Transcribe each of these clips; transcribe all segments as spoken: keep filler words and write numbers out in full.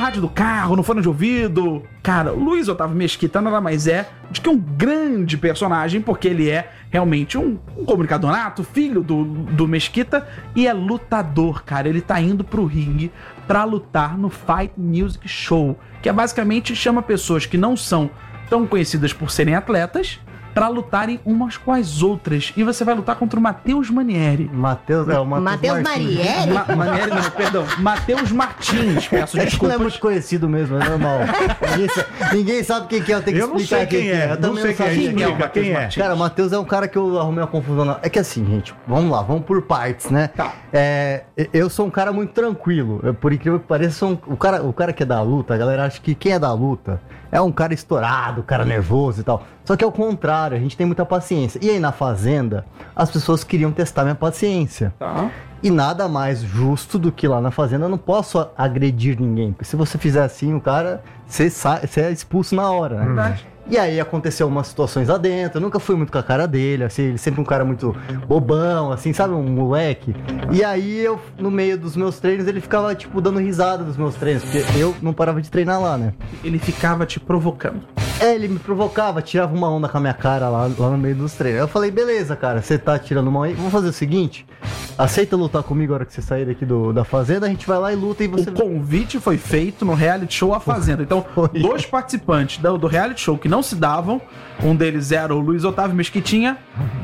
rádio do carro, no fone de ouvido. Cara, o Luiz Otávio Mesquita nada mais é do que um grande personagem, porque ele é realmente um, um comunicador nato, filho do, do Mesquita, e é lutador, cara. Ele tá indo pro ringue pra lutar no Fight Music Show, que é basicamente chama pessoas que não são tão conhecidas por serem atletas pra lutarem umas com as outras. E você vai lutar contra o Matheus Manieri. Matheus, é o Matheus Manieri? Ma Manieri não, perdão. Matheus Martins, peço é desculpas. que não é muito conhecido mesmo, é normal. ninguém, sabe, ninguém sabe quem que é, eu tenho que eu não explicar sei quem é. Eu não sei quem é. quem é o Explica quem é. Martins. Cara, o Matheus é um cara que eu arrumei uma confusão. Na... É que assim, gente, vamos lá, vamos por partes, né? Tá. É, eu sou um cara muito tranquilo. Eu, por incrível que pareça, sou um, o, cara, o cara que é da luta, a galera acha que quem é da luta é um cara estourado, cara nervoso e tal. Só que é o contrário, a gente tem muita paciência. E aí na Fazenda, as pessoas queriam testar minha paciência. Tá. E nada mais justo do que lá na Fazenda eu não posso agredir ninguém. Porque se você fizer assim, o cara, você, sai, você é expulso na hora, né? Verdade. E aí aconteceu umas situações lá dentro, eu nunca fui muito com a cara dele, assim, ele sempre um cara muito bobão, assim, sabe, um moleque. E aí eu, no meio dos meus treinos, ele ficava, tipo, dando risada dos meus treinos, porque eu não parava de treinar lá, né? Ele ficava te provocando. É, ele me provocava, tirava uma onda com a minha cara lá, lá no meio dos treinos. Eu falei, beleza, cara, você tá tirando uma onda aí, vamos fazer o seguinte, aceita lutar comigo a hora que você sair daqui do, da Fazenda, a gente vai lá e luta e você... O convite foi feito no reality show A Fazenda. Então, Foi. dois participantes do, do reality show que não se davam, um deles era o Luiz Otávio Mesquitinha,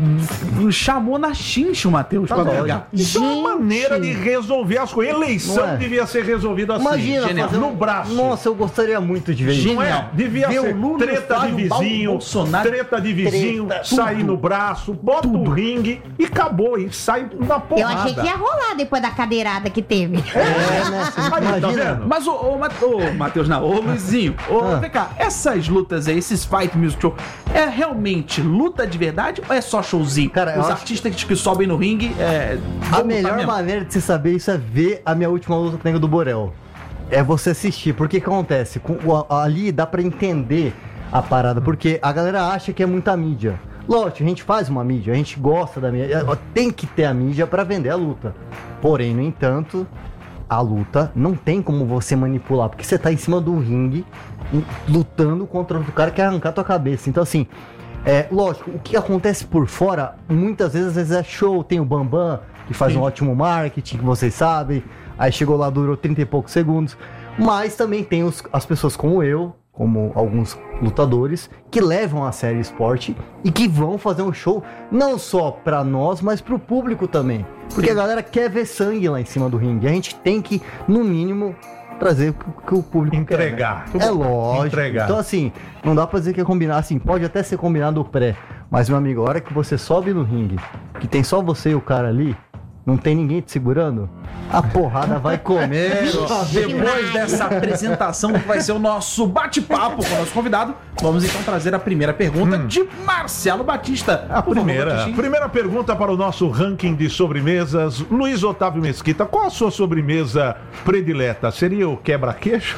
chamou na chincha o Matheus Tá pra bom. brigar. Isso é uma maneira de resolver as coisas. Eleição Não é? devia ser resolvida assim. Imagina, genial. fazer um- No braço. Nossa, eu gostaria muito de ver isso. Não é? Genial. Devia Ver ser o Lula, treta Flávio, de vizinho, Bolsonaro, treta de vizinho, treta, sair tudo. no braço, bota o ringue e acabou. E sai na porrada. Eu achei que ia rolar depois da cadeirada que teve. É, né? Você Aí, tá imagina. vendo? Mas o, o, Ma- o Matheus, não, o Luizinho, o, Ah. vem cá, essas lutas aí, esses Fight Music Show, é realmente luta de verdade ou é só showzinho? Cara, eu Os acho artistas que sobe no ringue, é... A vão lutar melhor mesmo. maneira de você saber isso é ver a minha última luta com o Nego do Borel. É você assistir, porque o que acontece? Com, o- ali dá pra entender a parada, porque a galera acha que é muita mídia. Lógico, a gente faz uma mídia, a gente gosta da mídia, tem que ter a mídia pra vender a luta. Porém, no entanto, a luta não tem como você manipular, porque você tá em cima do ringue, em- lutando contra outro cara que quer arrancar tua cabeça. Então, assim, é lógico, o que acontece por fora, muitas vezes, às vezes é show, tem o Bambam, que faz Sim. um ótimo marketing, que vocês sabem, aí chegou lá, durou trinta e poucos segundos, mas também tem os- as pessoas como eu, como alguns lutadores, que levam a sério o esporte e que vão fazer um show não só pra nós, mas pro público também. Porque a galera quer ver sangue lá em cima do ringue. A gente tem que, no mínimo, trazer o que- que o público Entregar. quer. Né? É lógico. Entregar. Então, assim, não dá pra dizer que é combinar. Assim, pode até ser combinado pré. Mas, meu amigo, a hora que você sobe no ringue, que tem só você e o cara ali, não tem ninguém te segurando, a porrada vai comer. Depois dessa apresentação, que vai ser o nosso bate-papo com o nosso convidado, vamos então trazer a primeira pergunta de Marcelo Batista. A Por favor, primeira, Batistinha. primeira pergunta para o nosso ranking de sobremesas. Luiz Otávio Mesquita, qual a sua sobremesa predileta? Seria o quebra-queixo?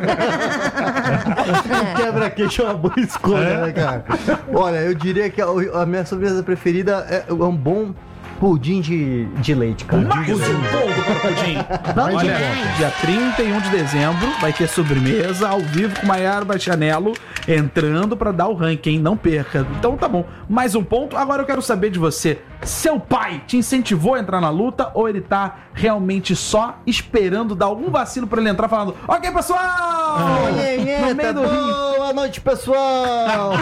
Quebra-queixo é uma boa escolha, né, cara? Olha, eu diria que a, a minha sobremesa preferida é, é um bom pudim de, de leite, cara. Mais um ponto para o Pudim. Bom Olha, demais. dia trinta e um de dezembro vai ter sobremesa ao vivo com Maiara Bastianello entrando para dar o ranking, hein? Não perca. Então tá bom. Mais um ponto. Agora eu quero saber de você. Seu pai te incentivou a entrar na luta ou ele tá realmente só esperando dar algum vacilo para ele entrar falando: ok, pessoal! No meio do ringue. Boa noite, pessoal!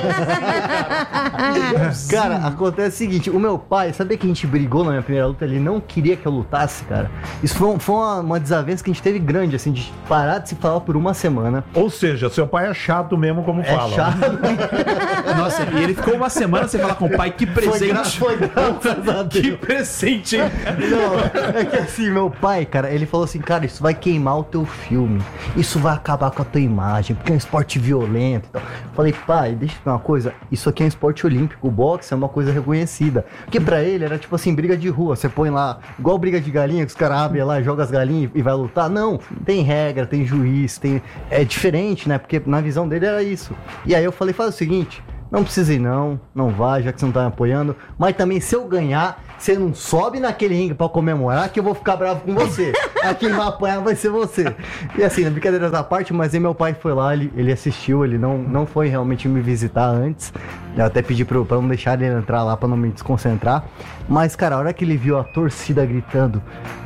Cara, acontece o seguinte, o meu pai, sabia que a gente brigou na minha primeira luta? Ele não queria que eu lutasse, cara. Isso foi, um- foi uma, uma desavença que a gente teve grande, assim, de parar de se falar por uma semana. Ou seja, seu pai é chato mesmo, como É fala. chato. Nossa, e ele ficou uma semana sem falar com o pai. Que presente! gra- foi graças a Que Deus. presente, hein? Não, é que assim, meu pai, cara, ele falou assim, cara, isso vai queimar o teu filme, isso vai acabar com a tua imagem, porque é um esporte violento e tal. Falei, pai, deixa eu ver uma coisa, isso aqui é um esporte olímpico, o boxe é uma coisa reconhecida. Porque pra ele era tipo assim, briga de rua, você põe lá, igual briga de galinha, que os caras abrem lá, jogam as galinhas e vai lutar. Não, tem regra, tem juiz, tem... é diferente, né? Porque na visão dele era isso. E aí eu falei, faz o seguinte, não precisa ir não, não vai, já que você não tá me apoiando. Mas também, se eu ganhar, você não sobe naquele ringue pra comemorar que eu vou ficar bravo com você. A quem vai apanhar vai ser você. E assim, na brincadeira da parte, mas aí meu pai foi lá, ele, ele assistiu, ele não, não foi realmente me visitar antes. Eu até pedi pro, pra não deixar ele entrar lá, pra não me desconcentrar. Mas, cara, a hora que ele viu a torcida gritando,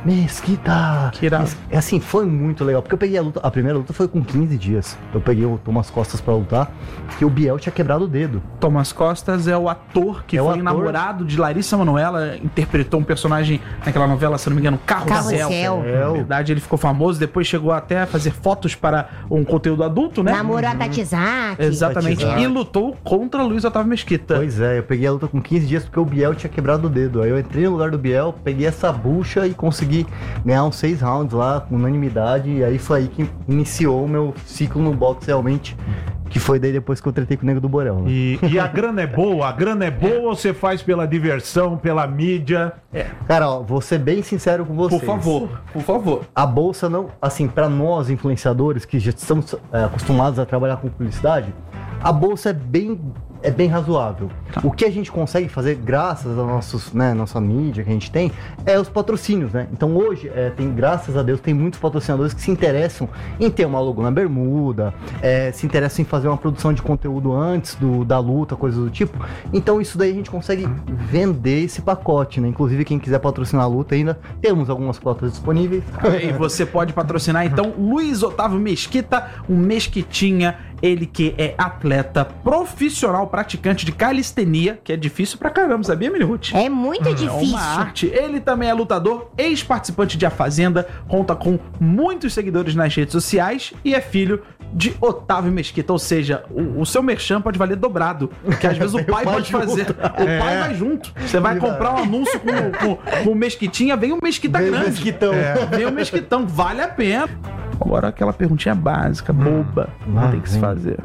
Mesquita! Que irado. É assim, foi muito legal. Porque eu peguei a luta, a primeira luta foi com quinze dias. Eu peguei o Thomas Costas pra lutar, que o Biel tinha quebrado o dedo. Thomas Costas é o ator que É o foi ator. namorado de Larissa Manoela, interpretou um personagem naquela novela, se não me engano, Carrossel. Carrossel. Na verdade, ele ficou famoso, depois chegou até a fazer fotos para um conteúdo adulto, né? Namorou a Tatizaki. Exatamente, Tatizaki. e lutou contra Luiz Otávio Mesquita. Pois é, eu peguei a luta com quinze dias porque o Biel tinha quebrado o dedo. Aí eu entrei no lugar do Biel, peguei essa bucha e consegui ganhar uns seis rounds lá, com unanimidade. E aí foi aí que iniciou o meu ciclo no boxe realmente. Que foi daí depois que eu tretei com o Nego do Borel, né? E, e a grana é boa? A grana é boa ou você faz pela diversão, pela mídia? Cara, ó, vou ser bem sincero com vocês. Por favor, por favor. A bolsa não, assim, pra nós influenciadores que já estamos é, acostumados a trabalhar com publicidade, a bolsa é bem, é bem razoável. Tá. O que a gente consegue fazer, graças a nossos, né, nossa mídia que a gente tem, é os patrocínios, né? Então hoje, é, tem, graças a Deus, tem muitos patrocinadores que se interessam em ter uma logo na bermuda, é, se interessam em fazer uma produção de conteúdo antes do, da luta, coisas do tipo. Então isso daí a gente consegue vender esse pacote, né? Inclusive quem quiser patrocinar a luta ainda, temos algumas cotas disponíveis. E você pode patrocinar, então, Luiz Otávio Mesquita, um Mesquitinha, ele que é atleta profissional, praticante de calistenia, que é difícil pra caramba, sabia, Minirute? É muito É difícil. uma arte. Ele também é lutador, ex-participante de A Fazenda, conta com muitos seguidores nas redes sociais e é filho de Otávio Mesquita. Ou seja, o, o seu merchan pode valer dobrado, porque às vezes o pai pai pode junto. fazer. O pai vai junto. Você vai comprar um anúncio com, com, com o Mesquitinha, vem um Mesquita Vem o grande. Mesquitão. Vem o Mesquitão, vale a pena. Agora aquela perguntinha básica, boba, lá tem que se vem. fazer.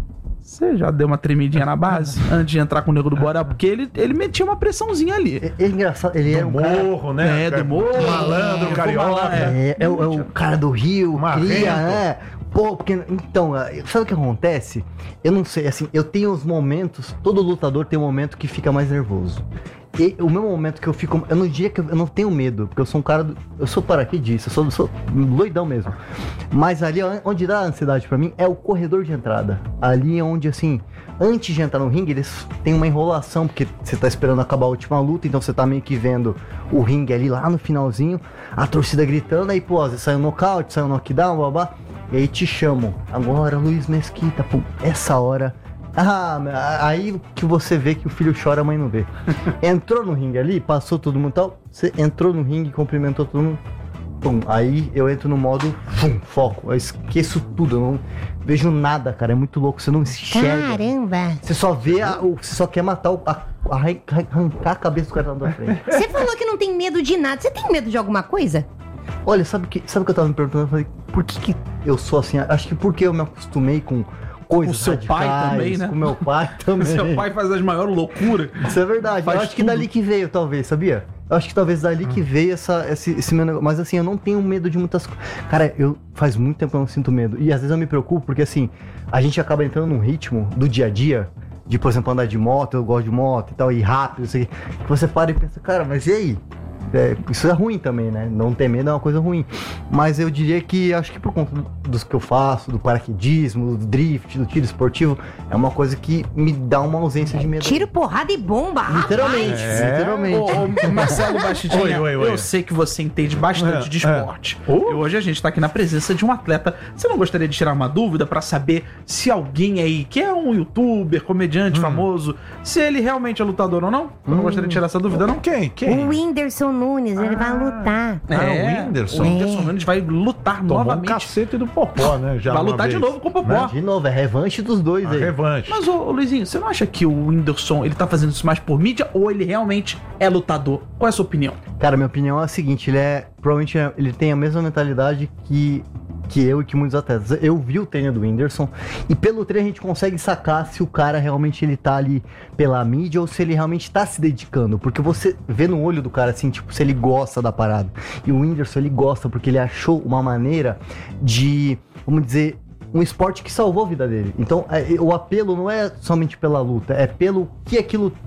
Você já deu uma tremidinha na base antes de entrar com o Nego do Borel? Porque ele, ele metia uma pressãozinha ali. Ele é engraçado, ele é Do um cara... morro, né? É, do morro. Malandro, É, carioca. É, é, o, é o cara do Rio, Marrento. cria, né? Pô, porque... Então, sabe o que acontece? Eu não sei, assim, eu tenho os momentos... Todo lutador tem um momento que fica mais nervoso. E o meu momento que eu fico... Eu não diria que eu, eu não tenho medo, porque eu sou um cara... Do, eu sou paraquedista, eu sou, sou doidão mesmo. Mas ali onde dá ansiedade pra mim é o corredor de entrada. Ali é onde, assim... Antes de entrar no ringue, eles têm uma enrolação, porque você tá esperando acabar a última luta, então você tá meio que vendo o ringue ali lá no finalzinho, a torcida gritando, aí, pô, às vezes sai um nocaute, sai um knockdown, babá, e aí te chamam. Agora, Luiz Mesquita, pô, essa hora... Ah, aí que você vê que o filho chora, a mãe não vê. Entrou no ringue ali, passou todo mundo e tal, você entrou no ringue, cumprimentou todo mundo, pum, aí eu entro no modo pum, foco, eu esqueço tudo, eu não vejo nada, cara, é muito louco, você não enxerga. Caramba. Você só vê, a, o, você só quer matar, o, a, arrancar a cabeça do cara lá da frente. Você falou que não tem medo de nada. Você tem medo de alguma coisa? Olha, sabe o que, sabe que eu tava me perguntando? Eu falei, por que, que eu sou assim? Acho que porque eu me acostumei com coisas Com seu pai radicais, também, né? com meu pai também. Seu pai faz as maiores loucuras. Isso é verdade. Faz eu acho que tudo. dali que veio, talvez, sabia? Eu acho que talvez dali que veio essa, esse, esse meu negócio. Mas assim, eu não tenho medo de muitas coisas. Cara, eu faz muito tempo que eu não sinto medo. E às vezes eu me preocupo, porque assim, a gente acaba entrando num ritmo do dia a dia, de, por exemplo, andar de moto, eu gosto de moto e tal, e rápido, isso aqui. Que você para e pensa, cara, mas e aí? É, isso é ruim também, né? Não ter medo é uma coisa ruim. Mas eu diria que, acho que por conta dos que eu faço, do paraquedismo, do drift, do tiro esportivo, é uma coisa que me dá uma ausência de medo. Tiro, porrada e bomba, Literalmente, rapaz. É. literalmente. Ô, ô, Marcelo Bastidinha, Oi, oi, oi. eu sei que você entende bastante É, de esporte. é. Oh. E hoje a gente tá aqui na presença de um atleta. Você não gostaria de tirar uma dúvida pra saber se alguém aí, que é um youtuber, comediante famoso, se ele realmente é lutador ou não? Você não gostaria de tirar essa dúvida, não? Quem? Quem? O Whindersson Nunes, ele vai lutar. Ah, o Whindersson. O Whindersson Nunes vai lutar Tomou um novamente. cacete do Popó, né? Já Vai uma lutar de vez. novo com o Popó. De novo, é revanche dos dois A aí. revanche. Mas, ô, ô, Luizinho, você não acha que o Whindersson, ele tá fazendo isso mais por mídia ou ele realmente é lutador? Qual é a sua opinião? Cara, minha opinião é a seguinte, ele é, provavelmente ele tem a mesma mentalidade que, que eu e que muitos atletas. Eu vi o treino do Whindersson e pelo treino a gente consegue sacar se o cara realmente ele tá ali pela mídia ou se ele realmente tá se dedicando, porque você vê no olho do cara assim, tipo, se ele gosta da parada. E o Whindersson, ele gosta porque ele achou uma maneira de, vamos dizer, um esporte que salvou a vida dele. Então, é, o apelo não é somente pela luta, é pelo que aquilo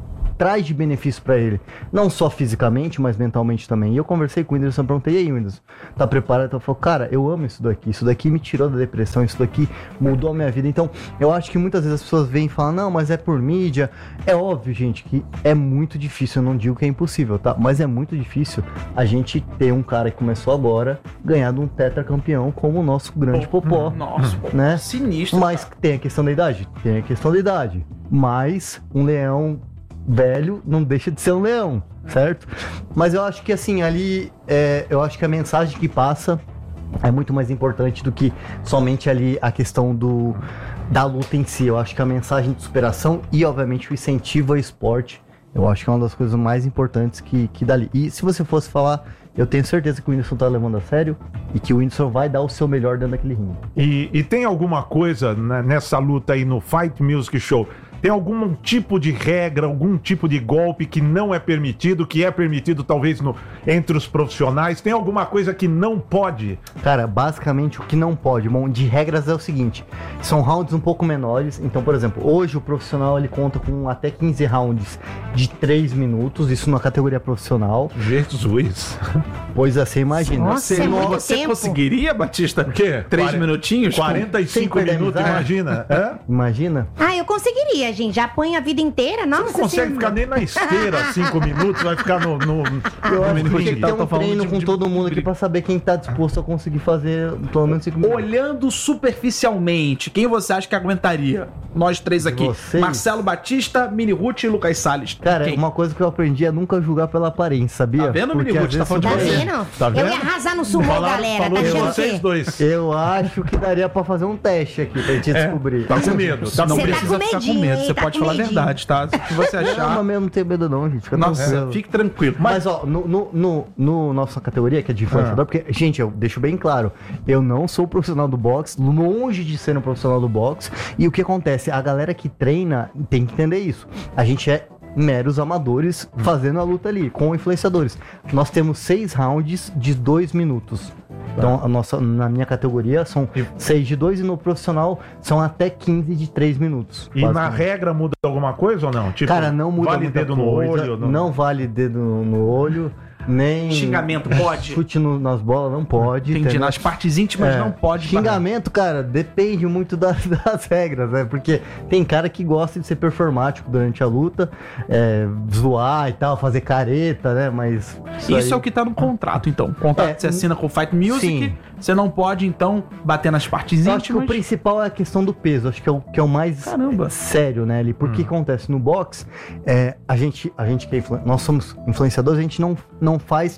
traz de benefício pra ele. Não só fisicamente, mas mentalmente também. E eu conversei com o Whindersson, perguntei, e aí, Whindersson, tá preparado? Então, eu falei, cara, eu amo isso daqui. Isso daqui me tirou da depressão, isso daqui mudou a minha vida. Então, eu acho que muitas vezes as pessoas vêm e falam, não, mas é por mídia. É óbvio, gente, que é muito difícil. Eu não digo que é impossível, tá? Mas é muito difícil a gente ter um cara que começou agora ganhando um tetracampeão como o nosso grande Popó. Nossa, né? Sinistro. Mas tem a questão da idade? Tem a questão da idade. Mas um leão velho não deixa de ser um leão, certo? Mas eu acho que assim, ali, é, eu acho que a mensagem que passa é muito mais importante do que somente ali a questão do, da luta em si. Eu acho que a mensagem de superação e, obviamente, o incentivo ao esporte, eu acho que é uma das coisas mais importantes que, que dali. E se você fosse falar, eu tenho certeza que o Whindersson tá levando a sério e que o Whindersson vai dar o seu melhor dentro daquele ringue. E, e tem alguma coisa né, nessa luta aí no Fight Music Show? Tem algum tipo de regra, algum tipo de golpe que não é permitido, que é permitido talvez no, entre os profissionais? Tem alguma coisa que não pode? Cara, basicamente o que não pode, bom, de regras é o seguinte, são rounds um pouco menores, então, por exemplo, hoje o profissional ele conta com até quinze rounds de três minutos, isso na categoria profissional. Jesus! Pois é, você imagina. Nossa, Você, é muito você tempo. conseguiria, Batista? O quê? Três Quare- minutinhos? quarenta e cinco Sem minutos, polemizar. imagina. É? Imagina? Ah, eu conseguiria, gente. Já apanha a vida inteira. Nossa, Não consegue você- ficar nem na esteira cinco minutos, vai ficar no... no, Eu no acho que minutinho. tem que ter um treino com todo mundo aqui pra saber quem tá disposto a conseguir fazer pelo menos cinco minutos. Olhando superficialmente, quem você acha que aguentaria? Nós três aqui. Vocês? Marcelo Batista, Mini Ruth e Lucas Salles. Cara, Quem? uma coisa que eu aprendi é nunca julgar pela aparência, sabia? Tá vendo, Porque Mini às Ruth? Tá vezes falando de Tá você- você. vendo? Tá Eu vendo? ia arrasar no sumô, Falaram- galera. falou Tá de achando vocês que... dois. Eu acho que daria pra fazer um teste aqui pra gente descobrir. Tá com medo. Tá Não Você tá precisa com ficar com medinho, medo, hein? você Tá pode com falar a medinho. verdade, tá? Se você Não, achar. mas mesmo não tenho medo não, gente. Fica Nossa, tranquilo. fique tranquilo. Mas, ó, no, no, no, no nossa categoria, que é de influenciador, Ah. porque, gente, eu deixo bem claro, eu não sou profissional do boxe, longe de ser um profissional do boxe, e o que acontece? A galera que treina tem que entender isso. A gente é meros amadores fazendo a luta ali, com influenciadores. Nós temos seis rounds de dois minutos. Então, a nossa, na minha categoria, são E- seis de dois e no profissional são até quinze de três minutos. E na basicamente. regra muda alguma coisa ou não? Tipo, Cara, não muda vale muita dedo coisa, no olho? não... vale dedo no, no olho, nem... Xingamento pode? Chute no- nas bolas não pode. Entendi, entendeu? nas partes íntimas É, não pode. Xingamento, cara, depende muito das, das regras, né? Porque tem cara que gosta de ser performático durante a luta, é, zoar e tal, fazer careta, né? Mas. Isso, aí- é o que tá no contrato, então. O contrato É, que você assina com o Fight Music, sim. você não pode, então, bater nas partes Eu acho que o íntimas. principal é a questão do peso, acho que é o, que é o mais Caramba. é, sério, né, ali? Porque acontece no boxe, é, a gente, a gente que é influ... nós somos influenciadores, a gente não, não faz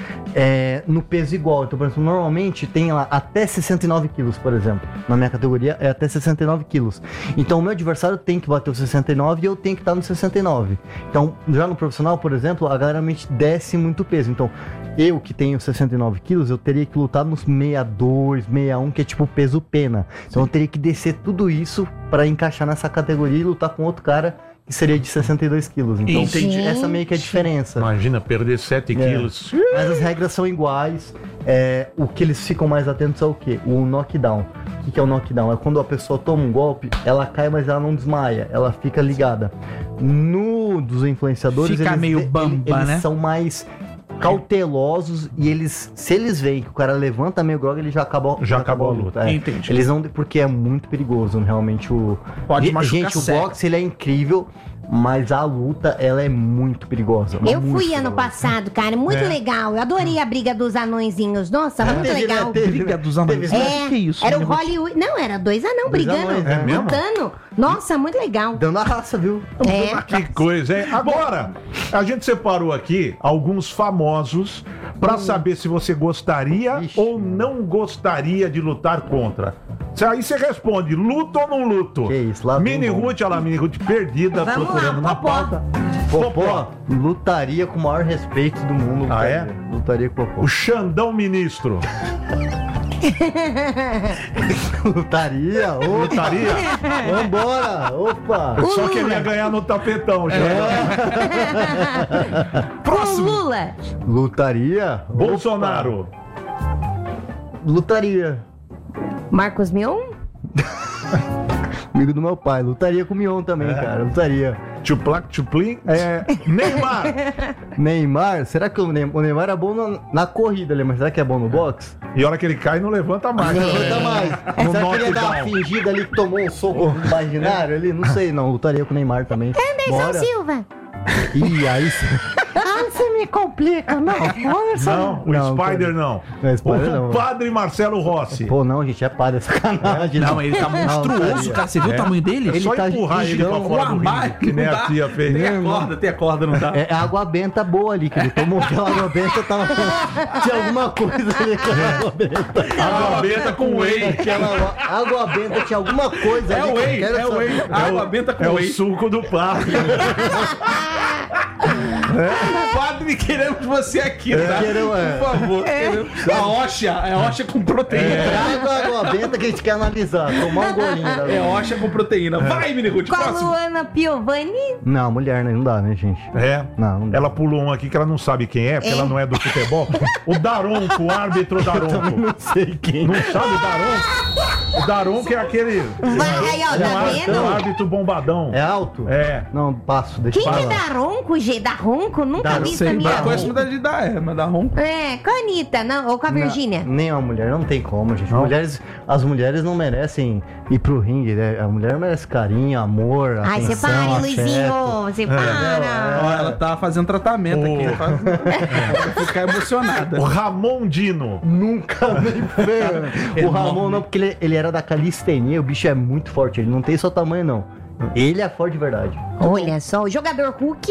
é, no peso igual. Então, por exemplo, normalmente tem lá até sessenta e nove quilos, por exemplo. Na minha categoria é até sessenta e nove quilos. Então, o meu adversário tem que bater os sessenta e nove e eu tenho que estar no sessenta e nove. Então, já no profissional, por exemplo, a galera realmente desce muito peso. Então, eu que tenho sessenta e nove quilos, eu teria que lutar nos sessenta e dois, sessenta e um, que é tipo peso pena. Então eu teria que descer tudo isso pra encaixar nessa categoria e lutar com outro cara que seria de sessenta e dois quilos. Então Entendi. essa meio que é a diferença. Imagina, perder sete É. quilos. Mas as regras são iguais. É, o que eles ficam mais atentos é o quê? O knockdown. O que que é o knockdown? É quando a pessoa toma um golpe, ela cai, mas ela não desmaia. Ela fica ligada. No dos influenciadores, Fica eles, meio eles- bamba, eles né? são mais cautelosos e eles, se eles veem que o cara levanta meio grog, ele já acabou, Já acabou a luta. É. Entendi. Eles não, porque é muito perigoso, realmente o Pode Ge- machucar gente, o sério. boxe ele é incrível, mas a luta ela é muito perigosa. Eu muito fui ano perigosa. passado, cara, muito É. legal. Eu adorei a briga dos anõezinhos. Nossa, muito Teve, né? legal. Teve, Briga né? dos anões. Teve, É, Que isso, era o menino? Hollywood. Não, era dois anão Dois brigando, anões, é mesmo? lutando. Nossa, muito legal. Dando a raça, viu? É. Que coisa, hein? Agora, a gente separou aqui alguns famosos pra saber se você gostaria Ixi. ou não gostaria de lutar contra. Aí você responde, luto ou não luto? Que isso, lá Mini vem um Ruth, olha lá, Mini Ruth perdida, Vamos procurando lá, na Popó. pauta. Popó lutaria com o maior respeito do mundo. Ah, cara. é? Lutaria com o Popó. O Xandão Ministro. Lutaria, opa, Lutaria? vambora, opa. Só Lula. queria ganhar no tapetão, já. Com Lula. Lutaria, Bolsonaro. lutaria. Marcos Mion? Amigo do meu pai, lutaria com o Mion também, cara, lutaria. Tchuplac, tchuplim. É, Neymar. Neymar, será que o Neymar, o Neymar é bom na, na corrida ali, mas será que é bom no boxe? E a hora que ele cai, não levanta mais. Não levanta mais. No Será que ele ia dar uma knockdown. fingida ali que tomou um soco imaginário ali? Não sei, não. Lutaria com o Neymar também. Anderson Bora. Silva. Ih, aí sim. Ah, você me complica, não. Não, o Não, Spider não. Não, o Spider o não. padre Marcelo Rossi. Pô, não, gente, é padre, é sacanagem. Não, ele tá monstruoso, lutaria. cara. Você viu o tamanho dele? É só tá empurrar ele pra gigante, fora um do ringue, armário, que nem não a dá. tia fez. Tem a corda, tem a corda, não dá. É, é água benta boa ali, que ele tomou aquela água benta, tava... tinha alguma coisa ali com a água benta. Água benta com whey. Aquela água benta tinha alguma coisa É ali. o que eu whey, quero é o saber. whey. Água benta com É o whey. suco do padre. Padre, queremos você aqui, tá? queremos, é. Por favor. queremos- A Oxa, é Oxa com proteína. Traga água benta que a gente quer analisar. Tomar um golinho. Da... É Oxa com proteína. Vai, Miniguti, Com a próximo. Luana Piovani. Não, mulher, né? Não dá, né, gente? É. Não, não dá. Ela pulou um aqui que ela não sabe quem é, porque ela não é do futebol. O Daronco, o árbitro Daronco. Não sei quem. Não sabe o Daronco? O Daronco é aquele. Vai, aí, ó, um tá árbitro, vendo? um árbitro bombadão. É alto? É. Não, passo, deixa Quem eu que é falar. Daronco, G? Daronco? Nunca Daronco, vi isso na Sei, minha mas conheço vida. muita de dar, é, mas dá rom. É, com a Anitta, não, ou com a Virgínia. Não, nem a mulher, não tem como, gente. Não? Mulheres, as mulheres não merecem ir pro ringue, né? A mulher merece carinho, amor, Ai, atenção, você para, afeto. Luizinho, você para. Ó, ela tá fazendo tratamento O- aqui. Faz... Ela vai ficar emocionada. O Ramon Dino. Nunca nem feio. né? O Enorme. Ramon não, porque ele, ele era da calistenia, o bicho é muito forte, ele não tem só tamanho, não. Ele é forte de verdade. Olha só, o jogador Hulk.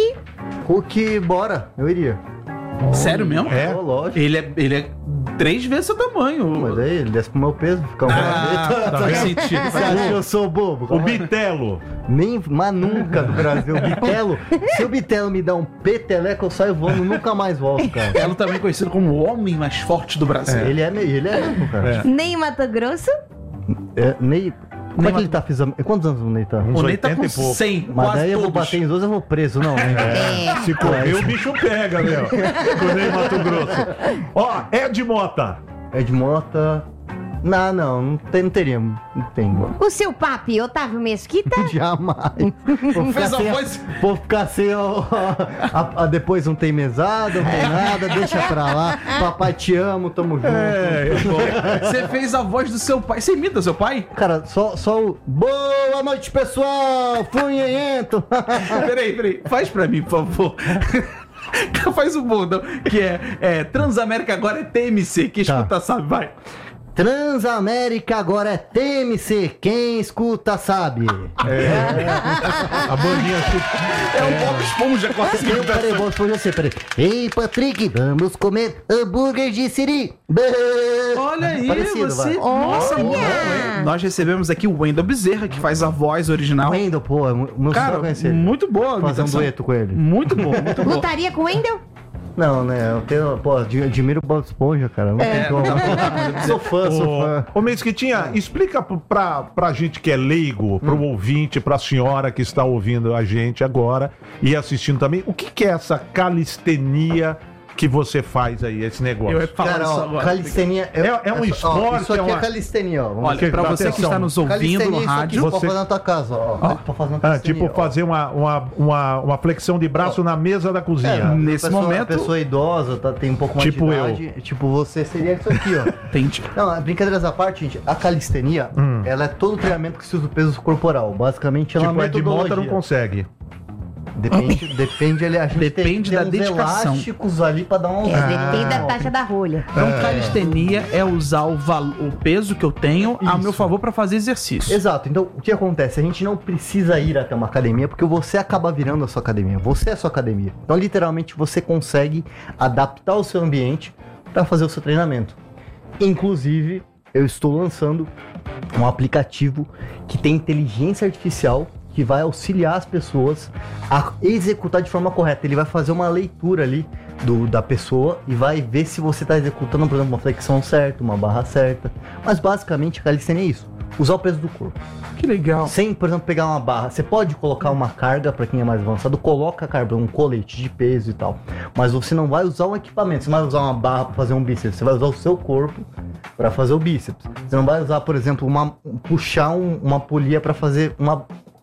Hulk, bora, eu iria. Sério mesmo? É? Ô, lógico. Ele é, ele é três vezes seu tamanho. Mas aí ele desce pro meu peso, fica um Ah, graveta. faz sentido. Você acha que eu sou bobo? O Bitelo. Nem, mas nunca do Brasil. O Bitelo, se o Bitelo me dá um peteleco, eu saio voando, nunca mais volto, cara. Ela também conhecido como o homem mais forte do Brasil. Ele é meio, ele é mesmo, cara. É. Nem Mato Grosso. É, Ney, como Ney é que ele tá fazendo? Quantos anos o Ney tá? Uns O Ney tá oitenta com e pouco. cem, Mas quase daí eu vou todos. bater em dois, eu vou preso, não, né? É. Se correr, o bicho pega, meu. Quando é em Mato Grosso. Ó, Ed Mota. Ed Mota. Não, não, não, tem, não teríamos. Não tem. O seu papi, Otávio Mesquita. Jamais. Vou ficar Fez a sem, voz- vou ficar sem ó, a- a- depois não tem mesada, não tem nada, deixa pra lá. Papai te amo, tamo junto. É, Você fez a voz do seu pai. Você imita seu pai? Cara, só, só o. Boa noite, pessoal! Funhento! Peraí, peraí. Faz pra mim, por favor. Faz o bundão, que é, é Transamérica agora é T M C. Quem Tá. escuta sabe, vai. Transamérica agora é T M C, quem escuta sabe. a bandinha É o Bob Esponja com a Eu, peraí, vou responder você, peraí. Ei, Patrick, vamos comer hambúrguer de siri. Olha aí, Parecido, você. vai. Nossa, Olha! muito bom, hein? Nós recebemos aqui o Wendel Bezerra, que faz a voz original. Wendel, pô, meu Cara, sonho é conhecer ele. muito boa a Fazer um imitação. dueto com ele. Muito bom, muito bom. Lutaria com o Wendel? Não, né? Eu tenho, pô, ad- admiro o Bob Esponja, cara. Não É, tem como. Sou fã, sou fã. Ô, ô Mesquitinha, explica p- pra, pra gente que é leigo, pro Hum. ouvinte, pra senhora que está ouvindo a gente agora e assistindo também, o que, que é essa calistenia que você faz aí, esse negócio? Eu ia falar Cara, isso ó, agora. calistenia... É- é um ó, esporte, Isso aqui é é, uma- calistenia, ó. Vamos Olha, Porque, pra você que atenção, está nos ouvindo Calistenia, no isso aqui, rádio, você Você- pode fazer na tua casa, ó. Ó. Pode fazer na Ah, calistenia, tipo ó. fazer uma, uma, uma, uma flexão de braço na mesa da É, cozinha. nesse pessoa, momento- A pessoa idosa, tá, tem um pouco mais Tipo de eu. idade. Tipo, você seria isso aqui, ó. Entendi. Não, brincadeiras à parte, gente, a calistenia, Hum. ela é todo o treinamento que se usa o peso corporal. Basicamente, ela é Tipo, uma Ed Mota metodologia. não consegue. Depende, depende, ele, a gente Depende tem, da tem uns dedicação. elásticos ali pra dar um... É, depende da taxa da rolha. Então, calistenia é usar o, valo- o peso que eu tenho a Isso. meu favor pra fazer exercício. Exato, então o que acontece? A gente não precisa ir até uma academia porque você acaba virando a sua academia. Você é a sua academia. Então, literalmente, você consegue adaptar o seu ambiente para fazer o seu treinamento. Inclusive, eu estou lançando um aplicativo que tem inteligência artificial que vai auxiliar as pessoas a executar de forma correta. Ele vai fazer uma leitura ali do, da pessoa e vai ver se você está executando, por exemplo, uma flexão certa, uma barra certa. Mas basicamente a calistenia é isso. Usar o peso do corpo. Que legal. Sem, por exemplo, pegar uma barra. Você pode colocar uma carga, para quem é mais avançado, coloca a carga, um colete de peso e tal. Mas você não vai usar um equipamento. Você não vai usar uma barra para fazer um bíceps. Você vai usar o seu corpo para fazer o bíceps. Você não vai usar, por exemplo, uma, puxar um- uma polia para fazer uma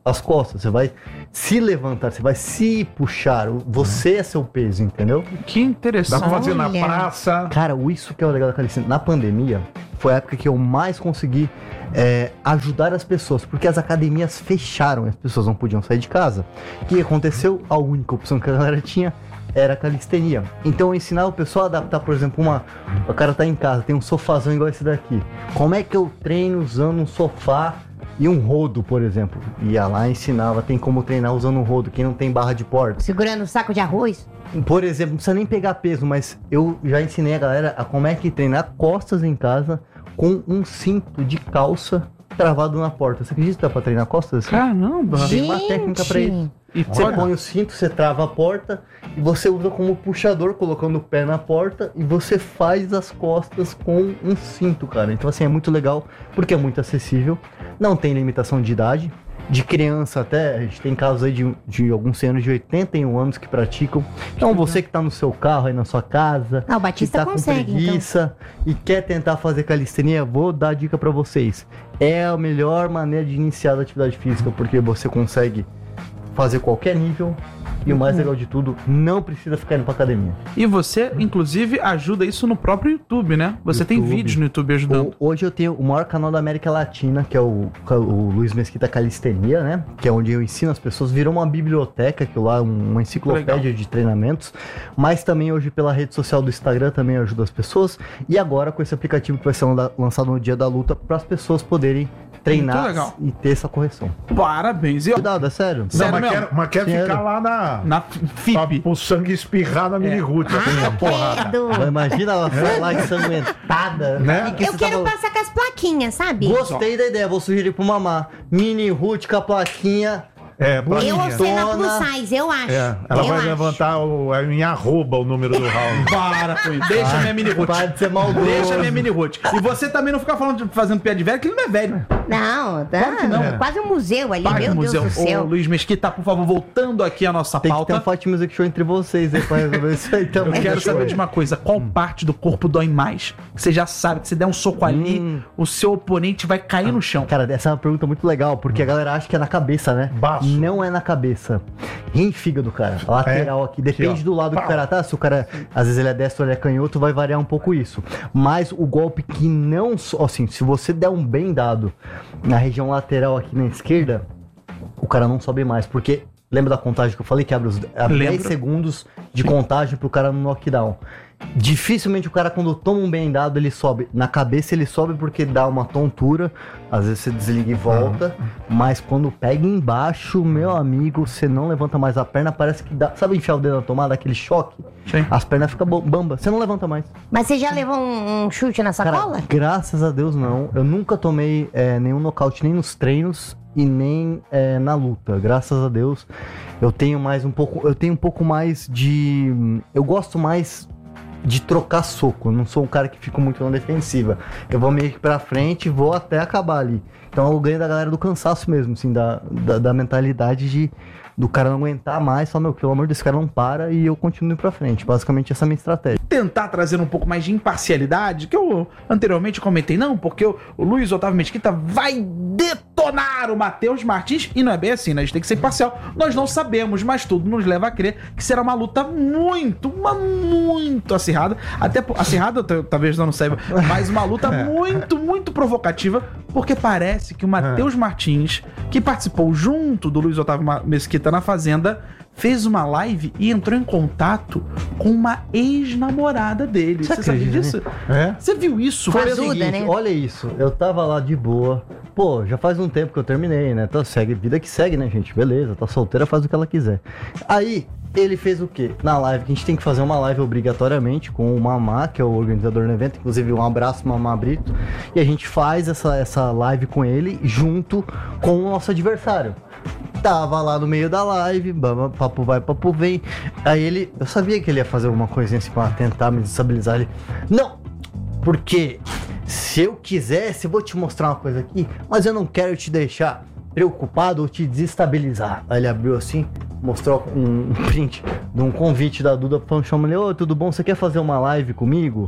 as costas, você vai se levantar, você vai se puxar. Você é seu peso, entendeu? Que interessante. Dá pra fazer na Olha. praça. Cara, isso que é o legal da calistenia. Na pandemia, foi a época que eu mais consegui é, ajudar as pessoas, porque as academias fecharam, as pessoas não podiam sair de casa. O que aconteceu? A única opção que a galera tinha era a calistenia. Então eu ensinava o pessoal a adaptar, por exemplo, uma... O cara tá em casa, tem um sofazão igual esse daqui. Como é que eu treino usando um sofá e um rodo, por exemplo? Ia lá e ensinava, tem como treinar usando um rodo, quem não tem barra de porta. Segurando um saco de arroz. Por exemplo, não precisa nem pegar peso, mas eu já ensinei a galera a como é que treinar costas em casa com um cinto de calça travado na porta. Você acredita que dá pra treinar costas assim? Caramba. Tem uma técnica pra isso. E Você olha, põe o cinto, você trava a porta e você usa como puxador, colocando o pé na porta, e você faz as costas com um cinto, cara. Então assim, é muito legal, porque é muito acessível, não tem limitação de idade, de criança até, a gente tem casos aí de, de alguns senhores de oitenta e um anos que praticam. Então você que tá no seu carro aí na sua casa, Ah, o Batista que tá consegue, com preguiça e quer tentar fazer calistenia, vou dar a dica pra vocês. É a melhor maneira de iniciar a atividade física, porque você consegue fazer qualquer nível e o mais legal de tudo, não precisa ficar indo pra academia. e você, inclusive, ajuda isso no próprio YouTube, né? Você tem YouTube. vídeos no YouTube ajudando. O- Hoje eu tenho o maior canal da América Latina, que é o, o Luiz Mesquita Calistenia, né? Que é onde eu ensino as pessoas. Virou uma biblioteca, que lá é uma enciclopédia Legal. de treinamentos. Mas também hoje pela rede social do Instagram também ajuda as pessoas. E agora com esse aplicativo que vai ser landa- lançado no dia da luta, para as pessoas poderem Muito treinar legal. e ter essa correção. Parabéns. E, ó, Cuidado, é sério. Não, Sério mas mesmo? quer, mas quer Sério. ficar lá na... na pra, F I P. o sangue espirrar na mini root. Ah, porrada. credo. Mas imagina ela sai lá ensanguentada. Né? E que Eu você quero tava- passar com as plaquinhas, sabe? Gostei da ideia, vou sugerir pro mamá. Mini root com a plaquinha. É, pra Eu mim, ostento a plus Dona- size, eu acho. é, ela eu vai acho. levantar o, é em arroba o número do round. Para com isso. Deixa minha mini root. Para de ser maldoso. Deixa minha mini root. E você também não fica falando de, fazendo pé de velho, que ele não é velho. Não, tá. Claro que não. É quase um museu ali, Parque meu Museu. Deus do Ô, céu. Luiz Mesquita, por favor, voltando aqui à nossa Tem que ter pauta. um Fight Music Show entre vocês aí pra resolver isso aí Eu também. quero saber de uma coisa, qual parte do corpo dói mais? Você já sabe que se der um soco ali, Hum. o seu oponente vai cair no chão. Cara, essa é uma pergunta muito legal, porque a galera acha que é na cabeça, né? Baço. Não é na cabeça. Rim e fígado, cara. A lateral aqui. Depende Aqui, ó. do lado que Pau. o cara tá. Se o cara, às vezes ele é destro ou ele é canhoto, vai variar um pouco isso. Mas o golpe que não... só- Assim, se você der um bem dado na região lateral aqui na esquerda, o cara não sobe mais, porque... Lembra da contagem que eu falei? Que abre, os, abre Lembro. dez segundos de contagem pro cara no knockdown. Dificilmente o cara, quando toma um bem dado, ele sobe. Na cabeça ele sobe porque dá uma tontura. Às vezes você desliga e volta. Mas quando pega embaixo, meu amigo, você não levanta mais a perna. Parece que dá... Sabe enfiar o dedo na tomada, aquele choque? Sim. As pernas ficam bo- bamba. Você não levanta mais. Mas você já levou um, um chute na Cara, sacola? graças a Deus não. Eu nunca tomei é, nenhum nocaute, nem nos treinos e nem é, na luta. Graças a Deus. Eu tenho mais um pouco. Eu tenho um pouco mais de. Eu gosto mais de trocar soco. Eu não sou um cara que fica muito na defensiva. Eu vou meio que pra frente e vou até acabar ali. Então eu ganho da galera do cansaço mesmo, assim, da, da, da mentalidade de do cara não aguentar mais, só, meu, pelo amor desse cara não para e eu continuo pra frente. Basicamente essa é a minha estratégia. Tentar trazer um pouco mais de imparcialidade, que eu anteriormente comentei, não, porque o, o Luiz Otávio Mesquita vai detonar o Matheus Martins, e não é bem assim, né? A gente tem que ser imparcial. Nós não sabemos, mas tudo nos leva a crer que será uma luta muito, uma muito acirrada, até por- acirrada, t- talvez eu não saiba, mas uma luta muito, muito provocativa, porque parece que o Matheus Martins, que participou junto do Luiz Otávio Ma- Mesquita na Fazenda, fez uma live e entrou em contato com uma ex-namorada dele. Você Você sabia acredita disso? É? Você viu isso? Foi o Ajuda, seguinte, né? olha isso, eu tava lá de boa, pô, já faz um tempo que eu terminei, né, então segue, vida que segue, né, gente, beleza, tá solteira, faz o que ela quiser. Aí, ele fez o quê? Na live, que a gente tem que fazer uma live obrigatoriamente com o Mamá, que é o organizador do evento, inclusive um abraço, Mamá Brito, e a gente faz essa, essa live com ele junto com o nosso adversário. Tava lá no meio da live, bam, papo vai, papo vem. Aí ele, eu sabia que ele ia fazer alguma coisinha assim pra tentar me desestabilizar. Ele, não, porque se eu quisesse, eu vou te mostrar uma coisa aqui, mas eu não quero te deixar preocupado ou te desestabilizar. Aí ele abriu assim, mostrou um print de um convite da Duda falando, chama ele, ô, tudo bom, você quer fazer uma live comigo?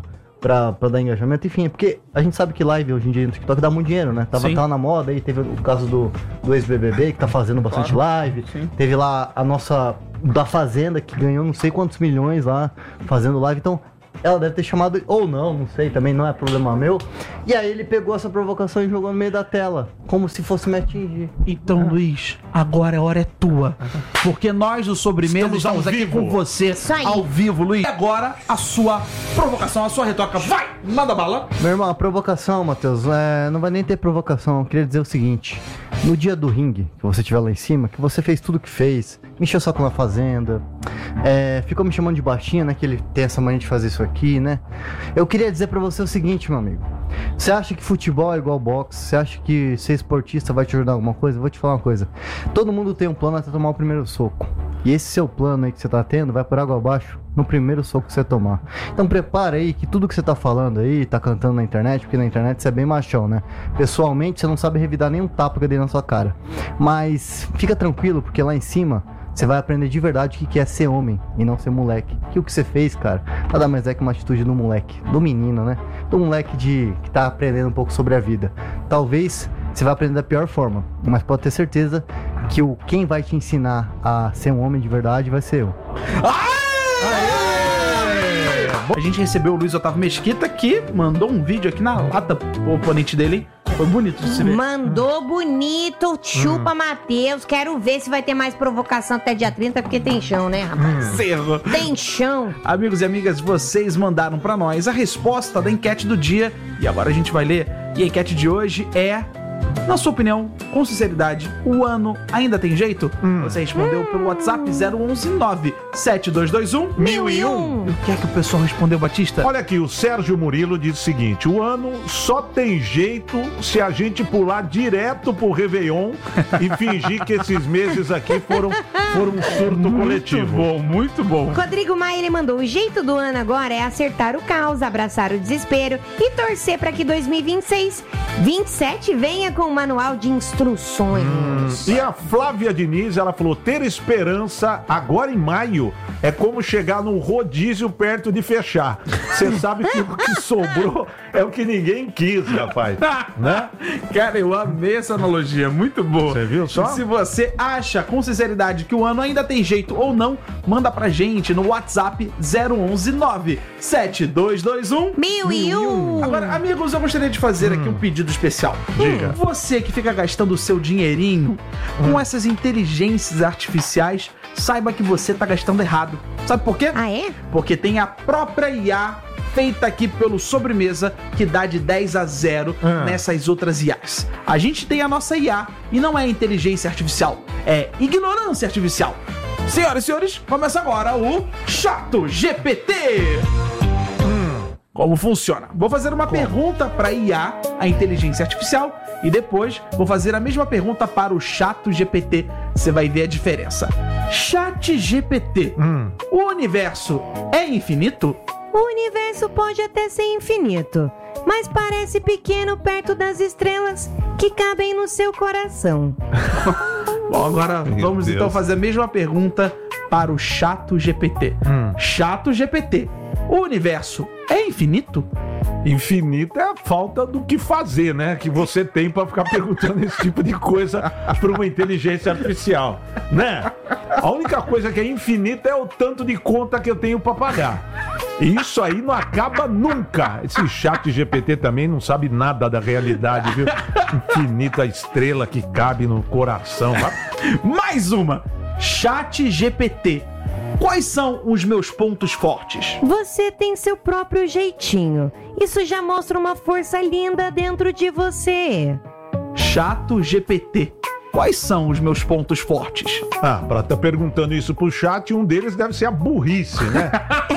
pra, pra dar engajamento, enfim, porque a gente sabe que live hoje em dia no TikTok dá muito dinheiro, né? Tava, Sim. tava na moda aí, teve o caso do, do ex-B B B que tá fazendo bastante Claro. live, Sim. teve lá a nossa da Fazenda que ganhou não sei quantos milhões lá fazendo live, então ela deve ter chamado, ou não, não sei, também não é problema meu. E aí ele pegou essa provocação e jogou no meio da tela, como se fosse me atingir. Então, Luiz, agora a hora é tua. Porque nós, do Sobremesa, Estamos estamos, ao aqui vivo. com você Isso aí. ao vivo, Luiz. E agora, a sua provocação, a sua retórica. Vai! Manda bala! Meu irmão, a provocação, Matheus, é, não vai nem ter provocação. Eu queria dizer o seguinte: no dia do ringue, que você estiver lá em cima, que você fez tudo que fez, me encheu o saco na fazenda, é, ficou me chamando de baixinha, né? Que ele tem essa mania de fazer isso aqui, né? Eu queria dizer pra você o seguinte, meu amigo: você acha que futebol é igual boxe? Você acha que ser esportista vai te ajudar em alguma coisa? Eu vou te falar uma coisa: todo mundo tem um plano até tomar o primeiro soco. E esse seu plano aí que você tá tendo vai por água abaixo no primeiro soco que você tomar. Então prepara aí que tudo que você tá falando aí, tá cantando na internet, porque na internet você é bem machão, né? Pessoalmente você não sabe revidar nenhum tapa que eu dei na sua cara. Mas fica tranquilo, porque lá em cima você vai aprender de verdade o que é ser homem e não ser moleque. Que o que você fez, cara, nada mais é que uma atitude do moleque, do menino, né? Do moleque de que tá aprendendo um pouco sobre a vida. Talvez você vai aprender da pior forma, mas pode ter certeza que o, quem vai te ensinar a ser um homem de verdade vai ser eu. A gente recebeu o Luiz Otávio Mesquita, que mandou um vídeo aqui na lata pro oponente dele, hein? Foi bonito de se ver. Mandou bonito, chupa Matheus. Quero ver se vai ter mais provocação até dia trinta, porque tem chão, né, rapaz? Cerro. Tem chão. Amigos e amigas, vocês mandaram pra nós a resposta da enquete do dia e agora a gente vai ler. E a enquete de hoje é: na sua opinião, com sinceridade, o ano ainda tem jeito? Você respondeu pelo WhatsApp zero onze nove sete dois dois um Mil e um. E o que é que o pessoal respondeu, Batista? Olha aqui, o Sérgio Murilo diz o seguinte: o ano só tem jeito se a gente pular direto pro Réveillon e fingir que esses meses aqui foram, foram um surto coletivo. bom, muito bom. Rodrigo Maia, ele mandou: o jeito do ano agora é acertar o caos, abraçar o desespero e torcer para que dois mil e vinte e seis, vinte e sete venha com um manual de instruções. E a Flávia Diniz, ela falou: ter esperança agora em maio é como chegar num rodízio perto de fechar. Você sabe que o que sobrou é o que ninguém quis, rapaz. Né? Cara, eu amei essa analogia, muito boa. Você viu só? Se você acha com sinceridade que o ano ainda tem jeito ou não, manda pra gente no WhatsApp zero onze nove sete dois dois um Mil e um. Agora, amigos, eu gostaria de fazer aqui um pedido especial. Diga. Você que fica gastando o seu dinheirinho com essas inteligências artificiais, saiba que você tá gastando errado. Sabe por quê? Ah, é? Porque tem a própria I A feita aqui pelo Sobremesa que dá de dez a zero Ah. nessas outras I As. A gente tem a nossa I A e não é inteligência artificial, é ignorância artificial. Senhoras e senhores, começa agora o Chato G P T. Como funciona? Vou fazer uma pergunta para I A, a inteligência artificial, e depois vou fazer a mesma pergunta para o Chato G P T. Você vai ver a diferença. Chat G P T. Hum. O universo é infinito? O universo pode até ser infinito, mas parece pequeno perto das estrelas que cabem no seu coração. Bom, agora Meu vamos Deus. então fazer a mesma pergunta para o Chato G P T. Hum. Chato G P T. O universo é infinito? Infinito é a falta do que fazer, né? Que você tem pra ficar perguntando esse tipo de coisa pra uma inteligência artificial, né? A única coisa que é infinita é o tanto de conta que eu tenho pra pagar. E isso aí não acaba nunca. Esse chat G P T também não sabe nada da realidade, viu? Infinita estrela que cabe no coração. Mais uma. Chat G P T. Quais são os meus pontos fortes? Você tem seu próprio jeitinho. Isso já mostra uma força linda dentro de você. Chato G P T. Quais são os meus pontos fortes? Ah, pra estar perguntando isso pro chat, um deles deve ser a burrice, né?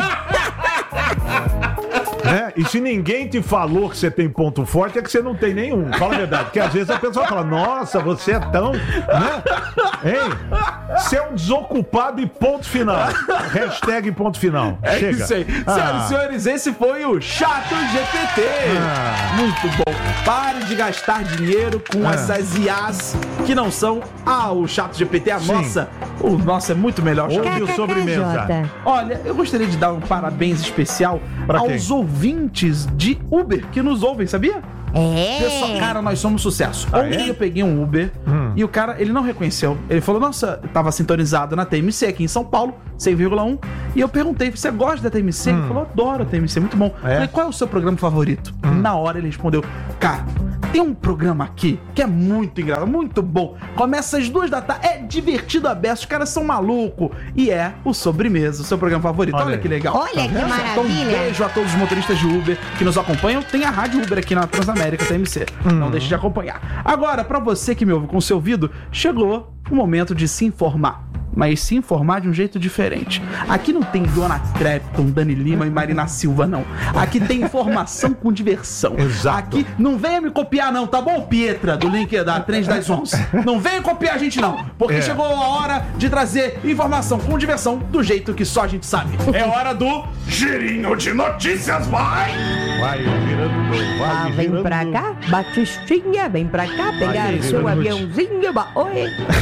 Né? E se ninguém te falou que você tem ponto forte, é que você não tem nenhum. Fala a verdade. Porque às vezes a pessoa fala: nossa, você é tão... Né? Hein? Você é um desocupado e ponto final. Hashtag ponto final. É Chega. isso aí. Ah. Senhoras e senhores, esse foi o Chato G P T. Ah. Muito bom. Pare de gastar dinheiro com Ah. essas I As que não são ah, o Chato G P T, a Sim. nossa. O nosso é muito melhor. Ouve Chato. o sobremesa. K K K J. Olha, eu gostaria de dar um parabéns especial Pra aos quem? ouvintes ouvintes de Uber que nos ouvem, sabia? É. Pessoal, cara, nós somos sucesso. Ah, Ontem é? eu peguei um Uber Hum. e o cara, ele não reconheceu. Ele falou, nossa, eu tava sintonizado na T M C aqui em São Paulo, cem vírgula um. E eu perguntei, você gosta da T M C? Ele falou, adoro a T M C, muito bom. É? Falei, qual é o seu programa favorito? Na hora ele respondeu, cara, tem um programa aqui que é muito engraçado, muito bom. Começa às duas da tarde, é divertido a beça, os caras são malucos. E é o Sobremesa, o seu programa favorito. Olha Olha, aí. que legal. Olha que Então, um maravilha. beijo a todos os motoristas de Uber que nos acompanham. Tem a Rádio Uber aqui na Transamérica T M C. Não deixe de acompanhar. Agora, pra você que me ouve com o seu ouvido, chegou o momento de se informar. Mas se informar de um jeito diferente. Aqui não tem Dona Trepton, Dani Lima e Marina Silva, não. Aqui tem informação com diversão. Exato. Aqui não venha me copiar, não, tá bom, Pietra, do link da Trend das onze? Não venha copiar a gente, não. Porque É. chegou a hora de trazer informação com diversão do jeito que só a gente sabe. É hora do Girinho de Notícias, vai! Vai girando, vai Ah, vem girando. pra cá, Batistinha, vem pra cá, pegar Vai, o seu vai, aviãozinho. ba- Oi,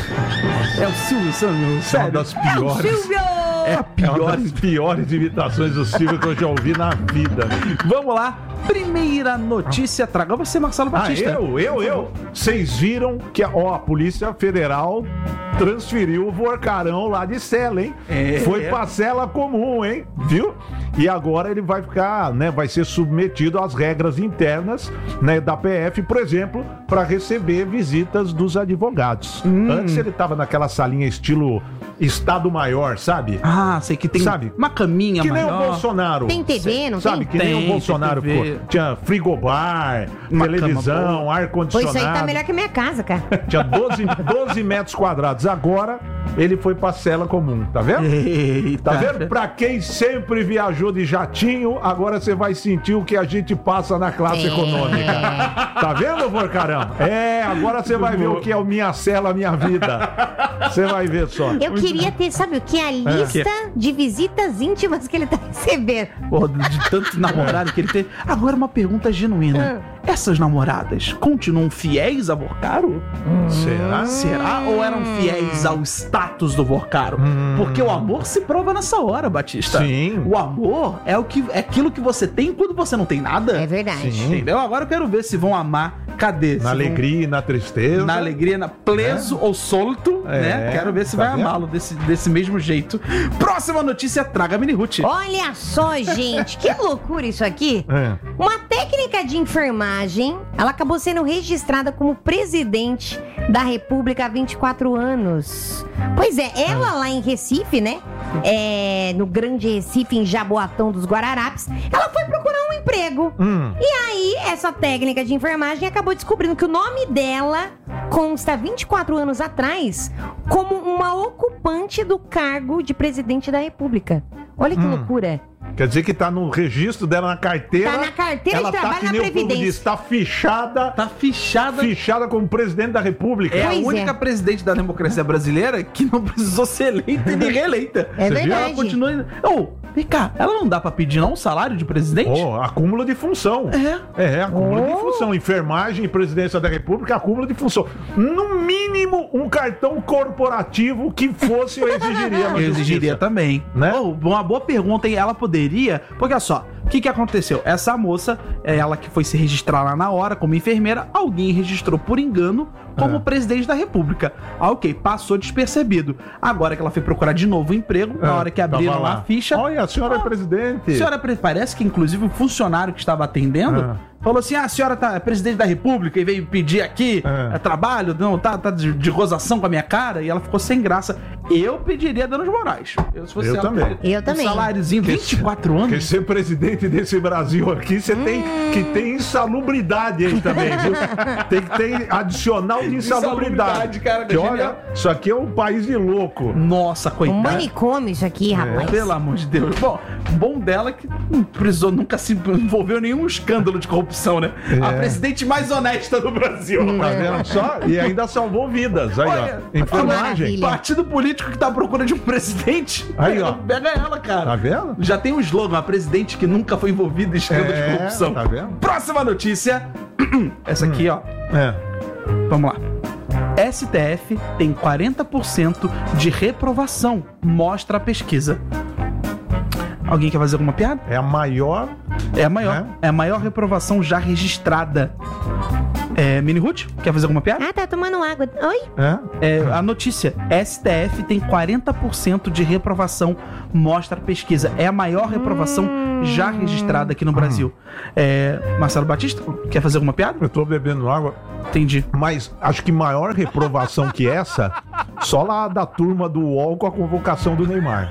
É o Silvio Santos, É uma sério. das é o piores. Silvio! É a É uma pior. das piores imitações do Silvio que eu já ouvi na vida. Vamos lá. Primeira notícia, traga você, Marcelo Ah, Batista. eu, eu, eu. Vocês viram que a, ó, a Polícia Federal transferiu o Vorcarão lá de cela, hein? É. Foi pra cela comum, hein? Viu? E agora ele vai ficar, né? Vai ser submetido às regras internas, né, da P F, por exemplo, para receber visitas dos advogados. Hum. Antes ele tava naquela salinha estilo Estado Maior, sabe? Ah, sei que tem Sabe? uma caminha Que nem o maior. Bolsonaro. Tem T V, não Sabe, tem? que nem Tem, o Bolsonaro. tem T V. Pô, tinha frigobar, Uma televisão, cama boa. Pô, ar-condicionado. isso aí tá melhor que a minha casa, cara. Tinha doze, doze metros quadrados. Agora ele foi pra cela comum, tá vendo? Eita. Tá vendo? Pra quem sempre viajou de jatinho, agora você vai sentir o que a gente passa na classe É. econômica. Tá vendo, Vorcarão? É, agora você vai ver o que é o Minha Cela, Minha Vida. Você vai ver só. Eu queria ter, sabe o que? A lista de visitas íntimas que ele tá recebendo. Pô, de tanto namorado que ele teve. Agora uma pergunta genuína. Essas namoradas continuam fiéis a Vorcaro? Será? Será? Ou eram fiéis ao status do Vorcaro? Porque o amor se prova nessa hora, Batista. Sim. O amor é, o que, é aquilo que você tem quando você não tem nada. É verdade. Sim. Entendeu? Agora eu quero ver se vão amar. Cadê? Se Na vão- alegria e na tristeza. Na alegria, na preso ou solto, É, né? Quero ver se tá vai vendo? amá-lo desse, desse mesmo jeito. Próxima notícia, traga Mini Ruth. Olha só, gente, que loucura isso aqui. É. Uma técnica de enfermagem, ela acabou sendo registrada como presidente da República há vinte e quatro anos. Pois é, ela lá em Recife, né? É, no Grande Recife, em Jaboatão dos Guararapes, ela foi procurar um emprego. Hum. E aí, essa técnica de enfermagem acabou descobrindo que o nome dela consta vinte e quatro anos atrás como uma ocupante do cargo de presidente da República. Olha que Hum. loucura. Quer dizer que tá no registro dela na carteira. Tá na carteira ela de tá trabalho que na nem o povo Previdência. diz, tá fichada, Tá fichada. fichada como presidente da República. É a Pois única é. presidente da democracia brasileira que não precisou ser eleita e nem reeleita. É Você viu? verdade. Ela continua. Ô, vem cá, ela não dá pra pedir não um salário de presidente? Oh, acúmulo de função. É. É, acúmulo de Oh. função. Enfermagem e presidência da República, acúmulo de função. No mínimo, um cartão corporativo que fosse eu exigiria na Eu exigiria justiça. também. Né? Oh, uma boa pergunta, hein? Ela poderia. Porque olha só, o que, que aconteceu? Essa moça, é ela que foi se registrar lá na hora como enfermeira, alguém registrou por engano como É. presidente da República. Ah, ok, passou despercebido. Agora que ela foi procurar de novo um emprego, na É, hora que tava abriram lá lá. a ficha. Olha, a senhora Ah, é presidente. A senhora pre- parece que, inclusive, o funcionário que estava atendendo Ah. falou assim: ah, a senhora tá é presidente da República e veio pedir aqui Ah. é, trabalho, não, tá, tá de, de gozação com a minha cara, e ela ficou sem graça. Eu pediria danos morais. Eu, se fosse Eu ela, também. Eu um também. saláriozinho, vinte e quatro Porque anos. ser presidente desse Brasil aqui, você tem que ter insalubridade aí também, viu? Tem que ter adicional de insalubridade. Insalubridade, cara, que genial. olha, isso aqui é um país de louco. Nossa, Um coitada. manicômio isso aqui, rapaz. Pelo amor de Deus. Bom, bom dela que não precisou, nunca se envolveu em nenhum escândalo de corrupção, né? A É. presidente mais honesta do Brasil. Tá vendo só? E ainda salvou vidas. Aí, Olha, ó. Enfermagem. maravilha. Partido político que tá à procura de um presidente. Aí, ó. Pega ela, cara. Tá vendo? Já tem um slogan, a presidente que nunca foi envolvida em escândalo de É, corrupção. tá vendo? Próxima notícia. Essa aqui, ó. É. Vamos lá. S T F tem quarenta por cento de reprovação, mostra a pesquisa. Alguém quer fazer alguma piada? É a maior É a maior. É, é a maior reprovação já registrada. É, Mini Ruth, quer fazer alguma piada? Ah, tá tomando água. Oi? É? É, a notícia, S T F tem quarenta por cento de reprovação, mostra a pesquisa. É a maior reprovação hum. já registrada aqui no Brasil. É, Marcelo Batista, quer fazer alguma piada? Eu tô bebendo água. Entendi. Mas acho que maior reprovação que essa, só lá da turma do U O L com a convocação do Neymar.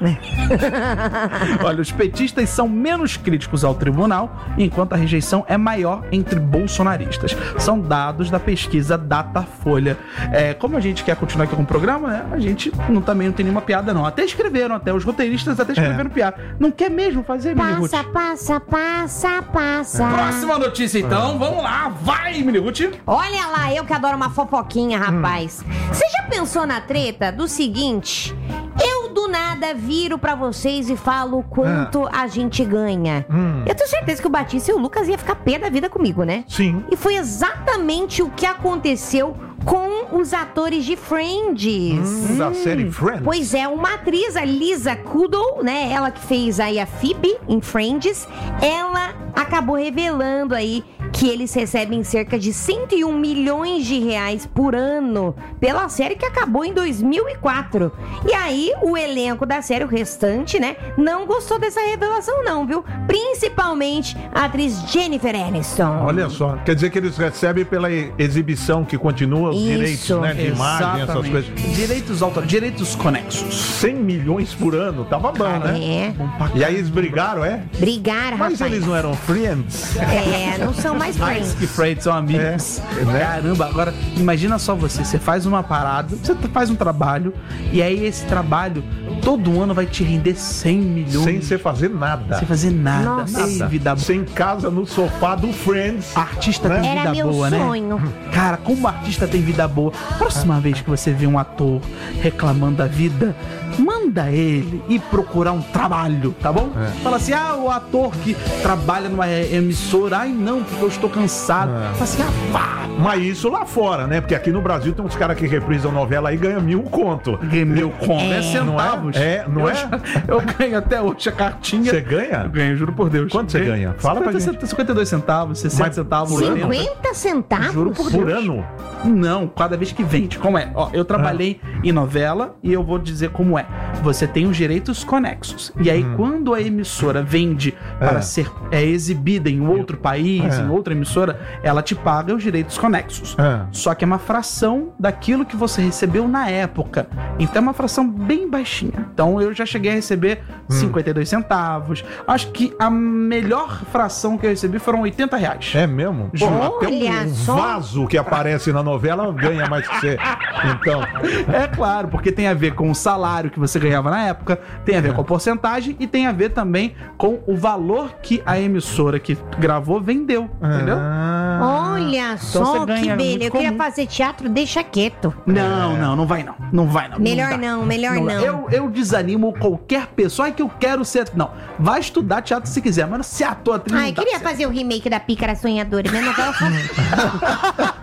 Olha, os petistas são menos críticos ao tribunal, enquanto a rejeição é maior entre bolsonaristas. São dados da pesquisa Datafolha. É, como a gente quer continuar aqui com o programa, né, a gente não, também não tem nenhuma piada, não. Até escreveram, até os roteiristas até escreveram é. piada. Não quer mesmo fazer, Mini Ruth? Passa, passa, passa, passa. Próxima notícia, então. Vamos lá. Vai, Mini Ruth. Olha lá, eu que adoro uma fofoquinha, rapaz. Você hum. já pensou na treta do seguinte? Eu do nada viro pra vocês e falo quanto ah. a gente ganha. Hum. Eu tenho certeza que o Batista e o Lucas iam ficar pé da vida comigo, né? Sim. E foi exatamente o que aconteceu com os atores de Friends. Hum, da hum. série Friends? Pois é, uma atriz, a Lisa Kudrow, né? Ela que fez aí a Phoebe em Friends, ela acabou revelando aí que eles recebem cerca de cento e um milhões de reais por ano pela série que acabou em dois mil e quatro. E aí, o elenco da série, o restante, né, não gostou dessa revelação não, viu? Principalmente a atriz Jennifer Aniston. Olha só, quer dizer que eles recebem pela exibição que continua os Isso. direitos, né, de imagem, essas coisas. Direitos autorais, direitos conexos. cem milhões por ano, tava bom, Cara, né? É. E aí eles brigaram, é? Brigaram, Mas rapaz. eles não eram friends? É, não são mais Mais friends. que Friends, são amigos. É, né? Caramba, agora imagina só você, você faz uma parada, você faz um trabalho, e aí esse trabalho todo ano vai te render cem milhões. Sem você fazer nada. Sem fazer nada. Nossa. Ei, vida boa. Sem casa no sofá do Friends. Artista né? tem Era vida meu boa, sonho. né? Cara, como artista tem vida boa. Próxima vez que você vê um ator reclamando da vida, manda ele ir procurar um trabalho, tá bom? É. Fala assim, ah, o ator que trabalha numa emissora, ai não, porque eu estou cansado. É. Fala assim, ah, vá. Mas isso lá fora, né? Porque aqui no Brasil tem uns caras que reprisam novela aí e ganham mil conto. Meu conto é, É. centavos. É, não eu, é? já- eu ganho até hoje a cartinha. Você ganha? Eu ganho, juro por Deus. Quanto você Ganho ganha? Fala pra cinquenta, gente. cinquenta e dois centavos, sessenta Mas centavos. por ano? setenta. cinquenta centavos? Juro por Por Deus. ano? Não, cada vez que vende. Como é? Ó, eu trabalhei em novela e eu vou dizer como é. Você tem os direitos conexos. E aí, quando a emissora vende para É. ser é, exibida em outro país, É. em outra emissora, ela te paga os direitos conexos. É. Só que é uma fração daquilo que você recebeu na época. Então é uma fração bem baixinha. Então eu já cheguei a receber cinquenta e dois centavos. Acho que a melhor fração que eu recebi foram oitenta reais. É mesmo? Pô, Olha até um só. vaso que aparece na novela ganha mais que você. Então, É claro, porque tem a ver com o salário que você ganhava na época, tem a ver com a porcentagem e tem a ver também com o valor que a emissora que gravou vendeu, entendeu? Ah, Olha só você que ganha beleza. muito Eu queria comum. fazer teatro, deixa quieto. Não, não, não vai não. Não vai não. Melhor dá. não, melhor dá. não. Eu, eu desanimo qualquer pessoa. Ai, que eu quero ser. Não, vai estudar teatro se quiser, mas se ator, atriz. Ai, não dá queria certo. fazer o remake da Pícara Sonhadora. Minha novela favorita.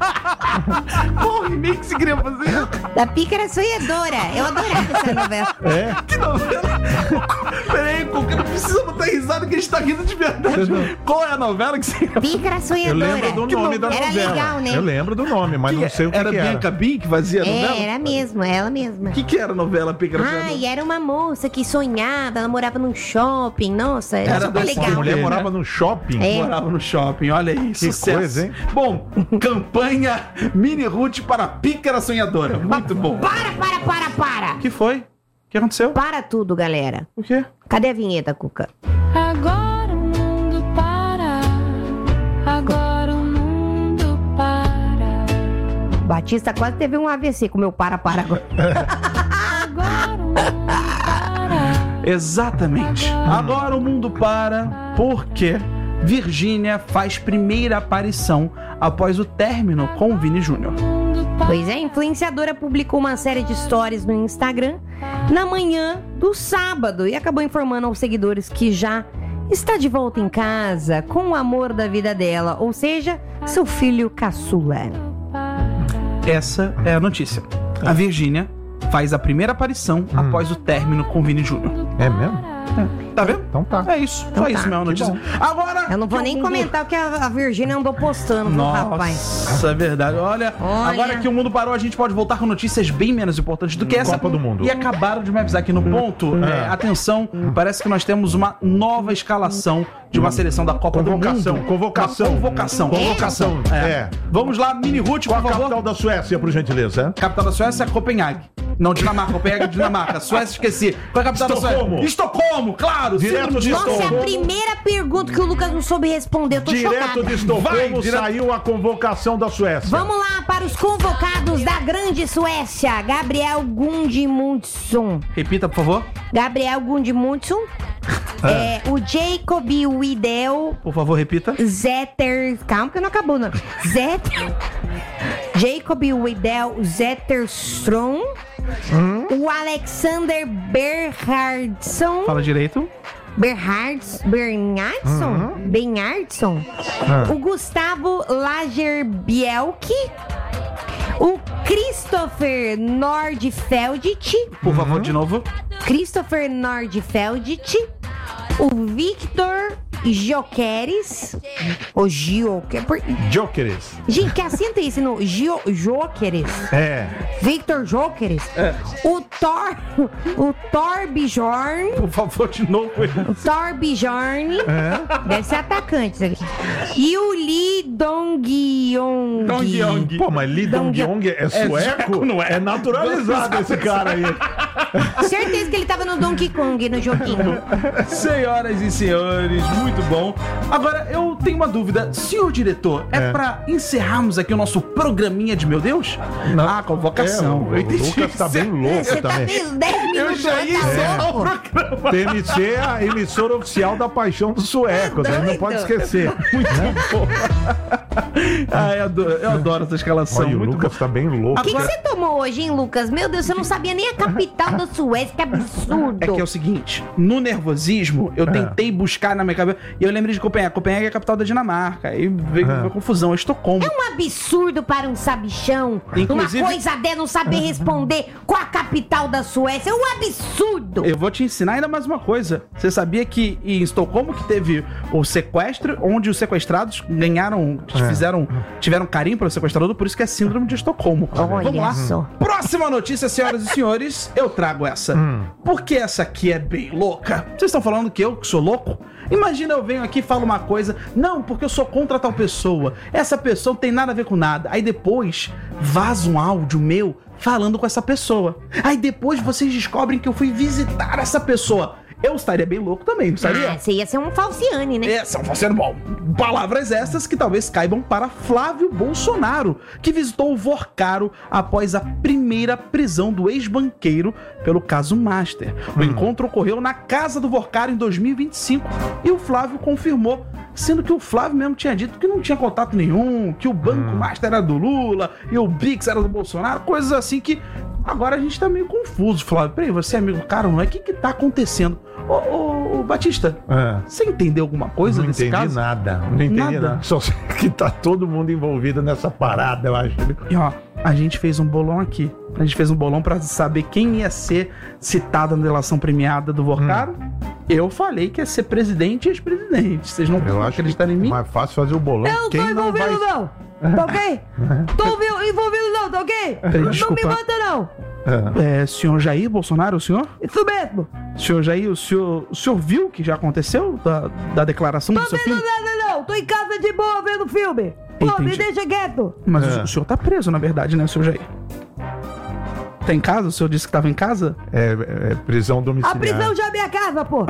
Qual remake que você queria fazer? Da Pícara Sonhadora. Eu adorava essa novela. é? Que novela? Peraí, Cuca, não precisa botar risada que a gente tá rindo de verdade. Qual é a novela que você Pícara Eu Sonhadora. lembro do nome da Era novela. legal, né? Eu lembro do nome, mas não sei o que era que era. Bianca Bin que fazia a novela? É, era mesmo, ela mesma. O que, que era a novela Pícara Ai, Sonhadora? era uma moça que sonhava, ela morava num shopping. Nossa, era, Era super dessa legal. A mulher né? morava no shopping. É. Morava no shopping, olha aí, sucesso. coisa, hein? Bom, campanha Mini Ruth para Pícara Sonhadora. Muito bom. Para, para, para, para. O que foi? O que aconteceu? Para tudo, galera. O quê? Cadê a vinheta, Cuca? Agora o mundo para, agora o mundo para, Batista quase teve um A V C com meu para, para agora. agora o mundo para. Exatamente. Agora o mundo para porque Virgínia faz primeira aparição após o término com o Vini Júnior. Pois é, a influenciadora publicou uma série de stories no Instagram na manhã do sábado e acabou informando aos seguidores que já está de volta em casa com o amor da vida dela, ou seja, seu filho caçula. Essa é a notícia. A Virgínia faz a primeira aparição após o término com o Vini Júnior. É mesmo? Tá vendo? Então tá. É isso, Então só tá. isso mesmo a notícia. Agora. Eu não vou que nem o mundo- comentar o que a, a Virgínia andou postando, viu, rapaz? Nossa, é verdade. Olha, Olha. agora que o mundo parou, a gente pode voltar com notícias bem menos importantes do que essa. Copa do Mundo. E acabaram de me avisar aqui no ponto. é, atenção, parece que nós temos uma nova escalação de uma seleção da Copa Convocação, do Mundo. convocação. Uma convocação. Convocação, é. Vamos lá, Mini Ruth, Qual por a favor. capital da Suécia, por gentileza? Capital da Suécia, Copenhague. Não, Dinamarca, Copenhague, Dinamarca. Suécia, esqueci. Qual é a capital da Estocolmo. Suécia? Estocolmo, claro. Direto símbolo de Nossa, é a Estocolmo. primeira pergunta que o Lucas não soube responder. Eu tô Direto chocada. de Estocolmo Vai, direto- saiu a convocação da Suécia. Vamos lá para os convocados da grande Suécia. Gabriel Gudmundsson. Repita, por favor. Gabriel Gudmundsson. É, o Jacob Widel Por favor, repita. Zetter... Calma que não acabou, não. Zetter... Jacob Widel Zetterstrom. O Alexander Berhardsson. Fala direito. Berhards, Bernhardsson? Bernhardsson? O Gustavo Lagerbielke. O Christopher Nordfeldt. Por favor, de novo. Christopher Nordfeldt. O Victor Jokeres. O Gioqueres. por- Jokeres. Gente, que acenta esse no Gio, Jokeres. É. Victor Jokeres. O Thor. O Torbjorn. Por favor, de novo. O Torbjorn. Deve ser atacante isso aqui. E o Lee Dong-yong. Dong-yong. Pô, mas Lee Dong- Dong-yong é sueco? sueco, não é? É naturalizado esse cara aí. Certeza que ele tava no Donkey Kong no joguinho. Senhoras e senhores, muito bom. Agora, eu tenho uma dúvida. Senhor diretor, é, É. pra encerrarmos aqui o nosso programinha de meu Deus? Não. Ah, convocação. É, o, eu entendi. o Lucas tá bem louco Você tá também. meio dez Eu minutos já ia encerrar tá o louco. programa. T M C é a emissora oficial da paixão dos suecos, a gente não pode esquecer. Ah, eu adoro, eu adoro essa escalação. Olha, o muito Lucas bom. tá bem louco. O que, que Agora- você tomou hoje, hein, Lucas? Meu Deus, você não sabia nem a capital da Suécia, que absurdo. É que é o seguinte, no nervosismo, eu tentei buscar na minha cabeça, e eu lembrei de Copenhague. Copenhague é a capital da Dinamarca. Aí veio Ah. veio confusão, é Estocolmo. É um absurdo para um sabichão. Inclusive- Uma coisa dela não saber responder qual a capital da Suécia. É um absurdo. Eu vou te ensinar ainda mais uma coisa. Você sabia que em Estocolmo que teve o sequestro, onde os sequestrados ganharam, fizeram, tiveram carinho pelo sequestrador, por isso que é síndrome de Estocolmo. Olha Vamos lá. só. Próxima notícia, senhoras e senhores, eu trago essa. Porque essa aqui é bem louca. Vocês estão falando que eu que sou louco? Imagina eu venho aqui e falo uma coisa, não, porque eu sou contra tal pessoa. Essa pessoa não tem nada a ver com nada. Aí depois vaza um áudio meu falando com essa pessoa. Aí depois vocês descobrem que eu fui visitar essa pessoa. Eu estaria bem louco também, não estaria? Ah, você ia ser um falciane, né? É, são fazendo bom. Palavras essas que talvez caibam para Flávio Bolsonaro, que visitou o Vorcaro após a primeira prisão do ex-banqueiro pelo caso Master. O encontro ocorreu na casa do Vorcaro em dois mil e vinte e cinco e o Flávio confirmou, sendo que o Flávio mesmo tinha dito que não tinha contato nenhum, que o Banco Master era do Lula e o Bix era do Bolsonaro, coisas assim que agora a gente tá meio confuso, Flávio. Peraí, você é amigo do cara, não é? O que que tá acontecendo? Ô, ô, ô, Batista, É. você entendeu alguma coisa Não desse entendi caso? nada. Não entendi Nada? nada. Só sei que tá todo mundo envolvido nessa parada, eu acho. E ó, a gente fez um bolão aqui. A gente fez um bolão pra saber quem ia ser citado na delação premiada do Vorcaro. Eu falei que ia ser presidente e ex-presidente. Vocês não Eu acho acreditarem em mim? mais fácil fazer o bolão. Eu não tô Quem não vai... envolvido, não. Tá ok? Tô envol- envolvido, não, tá ok? Não desculpa. me mata, não. É. É, senhor Jair Bolsonaro, o senhor? Isso mesmo. Senhor Jair, o senhor, o senhor viu o que já aconteceu da, da declaração do Tô seu vendo filho? nada, não. Tô em casa de boa vendo filme. Pô, me Entendi. deixa quieto. Mas É. o, o senhor tá preso, na verdade, né, senhor Jair? Tá em casa? O senhor disse que tava em casa? É, é prisão A domiciliar. prisão já é minha casa, pô.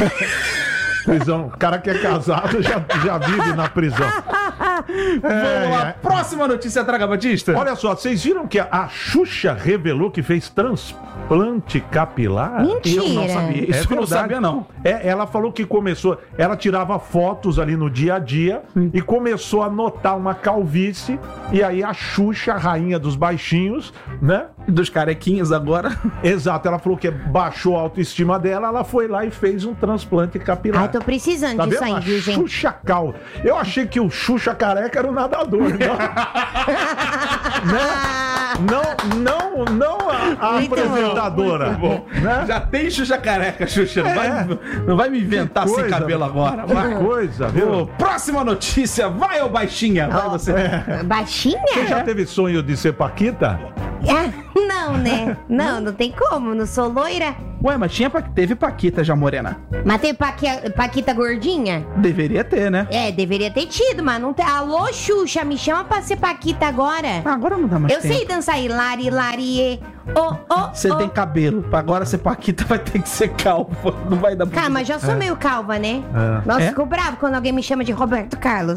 Prisão. O cara que é casado já, já vive na prisão. Vamos lá, é. próxima notícia, Traga Batista. Olha só, vocês viram que a, a Xuxa revelou que fez transplante capilar? Mentira. Eu não sabia. Isso eu não sabia, não. É, ela falou que começou, ela tirava fotos ali no dia a dia e começou a notar uma calvície. E aí a Xuxa, a rainha dos baixinhos, né? Dos carequinhas agora. Exato, ela falou que baixou a autoestima dela, ela foi lá e fez um transplante capilar. Ai, tô precisando Tá disso vendo? aí, A viu, gente? Xuxa Cal. Eu achei que o Xuxa careca era o nadador. Não, não, não, não A Muito bom. apresentadora. Bom, Né? já tem Xuxa careca, Xuxa. Não, vai, não vai me inventar sem Coisa, cabelo agora. Vai. Que coisa, viu? Ô, próxima notícia, vai ô baixinha. Vai você. Você Baixinha? já teve sonho de ser Paquita? Ah, não, né? Não, não tem como, não sou loira. Ué, mas tinha, pa- teve Paquita já morena. Mas tem Paqui- Paquita gordinha? Deveria ter, né? É, deveria ter tido, mas não tem. Alô, Xuxa, me chama pra ser Paquita agora. Ah, agora não dá mais Eu tempo. sei dançar hilari, hilarie. Oh, oh, Você oh. tem cabelo. Pra agora ser Paquita vai ter que ser calvo. Não vai dar pra Cara, fazer. mas já sou meio calva, né? É. Nossa, É? fico bravo quando alguém me chama de Roberto Carlos.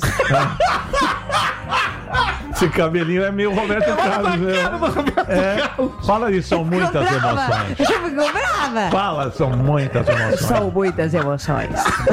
Esse cabelinho é meio Roberto Carlos, né? É. Fala aí, são muitas Fico brava. emoções. Eu fico brava. Fala, são muitas emoções. São muitas emoções.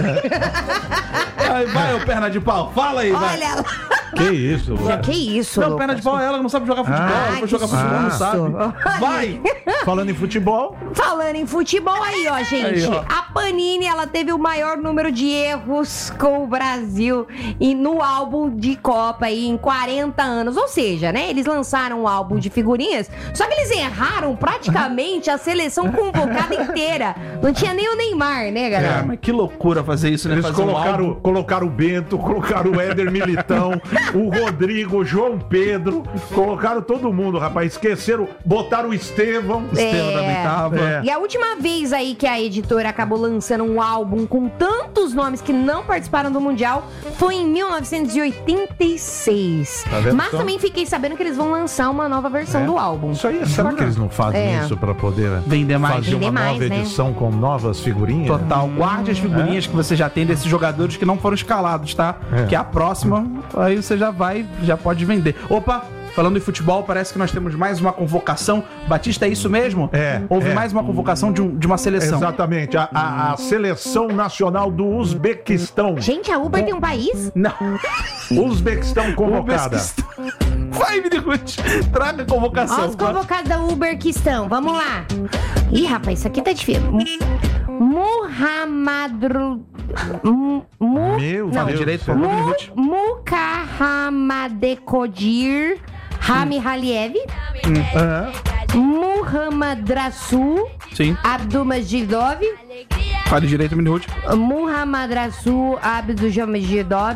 Vai, vai, ô perna de pau. Fala aí, vai. Olha, Que isso, já, que isso, Não, Lucas? perna de pau é ela que não sabe jogar futebol. Ah, ela foi que jogar futebol, não susto. sabe. Olha. Vai. Falando em futebol, Falando em futebol aí, ó, gente. Aí, ó. A Panini, ela teve o maior número de erros com o Brasil e no álbum de Copa aí em quarenta anos. Ou seja, né, eles lançaram um álbum de figurinhas, só que eles erraram praticamente a seleção convocada inteira. Não tinha nem o Neymar, né, É, galera? mas que loucura fazer isso, né? eles Fazer um colocaram, álbum. colocaram o Bento, colocaram o Éder Militão, o Rodrigo, o João Pedro, colocaram todo mundo, rapaz. Esqueceram, botaram o Estevão. Estevam É. também tava. É. E a última vez aí que a editora acabou lançando um álbum com tantos nomes que não participaram do Mundial foi em mil novecentos e oitenta e seis. Tá vendo Mas só? também fiquei sabendo que eles vão lançar uma nova versão É. do álbum. Isso aí, será que eles não fazem É. isso pra poder Vender mais. fazer Vender uma mais, nova né? edição com novas figurinhas? Total. Guarde as É. figurinhas que você já tem desses jogadores que não foram escalados, tá? É. Que a próxima, aí você já vai, já pode vender. Opa! Falando em futebol, parece que nós temos mais uma convocação. Batista, é isso mesmo? É, Houve é. mais uma convocação de, um- de uma seleção. Exatamente, a, a- a seleção nacional do Uzbequistão. Gente, a Uber tem um país? Não. Uzbequistão convocada. Vai, Minirute. Traga a convocação. Ó, os convocados da Uber que estão. Vamos lá. Ih, rapaz, isso aqui tá difícil. Muhammadru... Mu... Mu- Meu não. Fala Deus direito, do por céu. favor, Mu... Minirute. Mukahamadekodir Rami Haliev, Aham. Muhammadrasu Sim. Abdulmajidov, Fale direito, Minirute. Muhammadrasu Abdulmajidov,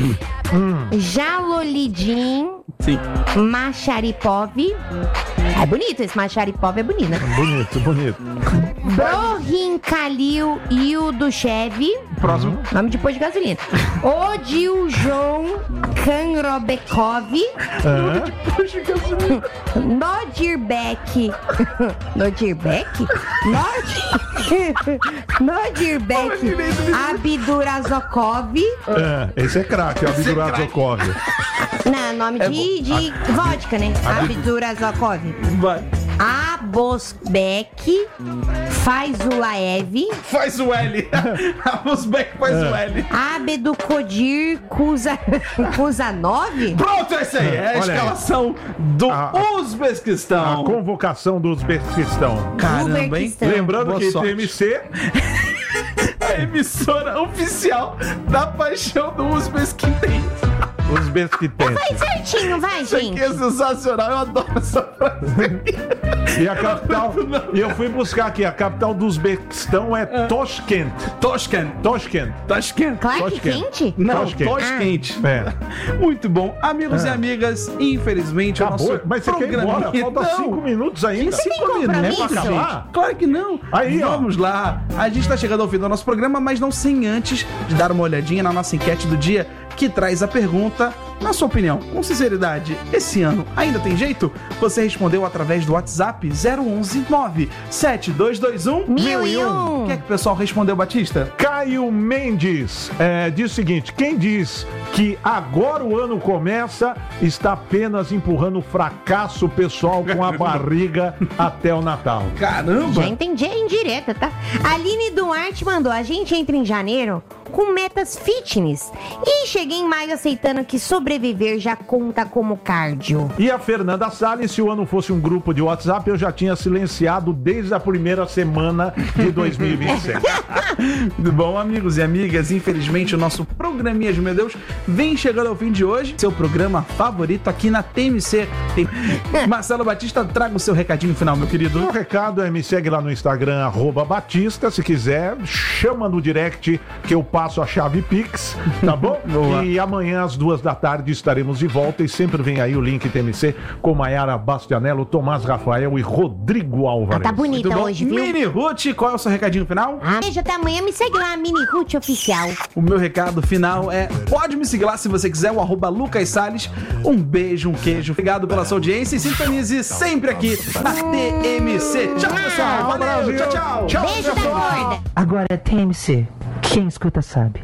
Jalolidin Sim. Macharipov. É bonito, esse Macharipov é bonito, né? Bonito, bonito. Brohin Khalil Yildushev, Próximo. nome de posto de gasolina. Odiljon Kanrobekov, Aham. Nodirbek. Nodirbek? Nod... Nodirbek Abdurazokov. É, esse é craque, o Abdurazokov. Não, nome de, de vodka, né? Abdurazokov. Vai. Abosbek Faizulaev. Faz o L. A Uzbek faz o L. Abedukodir Kuza... Kuzanov? Pronto, é isso aí. É a Olha aí. escalação do A- A Uzbequistão. convocação do Uzbequistão. Caramba, hein? Uzbequistão. Lembrando Boa que sorte. T M C A emissora oficial da paixão do Uzbequistão. Uzbequitense. Vai certinho, vai, Isso aqui gente. é sensacional. Eu adoro essa frase. E a capital. E eu fui buscar aqui, a capital do Uzbequistão é Toshkent. Toshkent. Toshkent. Toshkent. Clark Toshkent. Quente? Não, Toshkent. Toshkent. É. Muito bom. Amigos É. e amigas, infelizmente Acabou. o nosso Mas você quer ir embora? programinha- Falta Não. cinco minutos ainda. Cinco tem compromisso? minutos, É pra gente. acabar? Claro que não. Aí, ó. Vamos lá. A gente tá chegando ao fim do nosso programa, mas não sem antes de dar uma olhadinha na nossa enquete do dia, que traz a pergunta: na sua opinião, com sinceridade, esse ano ainda tem jeito? Você respondeu através do WhatsApp zero onze nove sete dois dois um Mil e O um. que é que o pessoal respondeu, Batista? Caio Mendes é, diz o seguinte: quem diz que agora o ano começa está apenas empurrando o fracasso pessoal com a barriga até o Natal. Caramba! Já entendi a indireta, tá? Aline Duarte mandou: a gente entra em janeiro com metas fitness e cheguei em maio aceitando que sobreviver já conta como cardio. E a Fernanda Salles, se o ano fosse um grupo de WhatsApp, eu já tinha silenciado desde a primeira semana de dois mil e vinte e seis. Muito bom. Bom, amigos e amigas, infelizmente o nosso programinha de meu Deus vem chegando ao fim de hoje. Seu programa favorito aqui na T M C. Tem... Marcelo Batista, traga o seu recadinho final, meu querido. O recado é me segue lá no Instagram, arroba Batista, se quiser, chama no direct que eu passo a chave Pix, tá bom? Boa. E amanhã às duas da tarde estaremos de volta e sempre vem aí o link T M C com Maiara Bastianello, Tomás Rafael e Rodrigo Ah, Álvares. tá bonita Muito bom. hoje, viu? Mini Ruth, qual é o seu recadinho final? Ah, beijo, até amanhã. Me segue lá, Mini Ruth Oficial. O meu recado final é: pode me seguir lá se você quiser, o arroba Lucas Salles. Um beijo, um queijo. Obrigado pela sua audiência e sintonize sempre aqui na T M C. Tchau, pessoal. Valeu. Tchau, tchau. Tchau, Beijo da pessoal. gorda. Agora é T M C. Quem escuta sabe.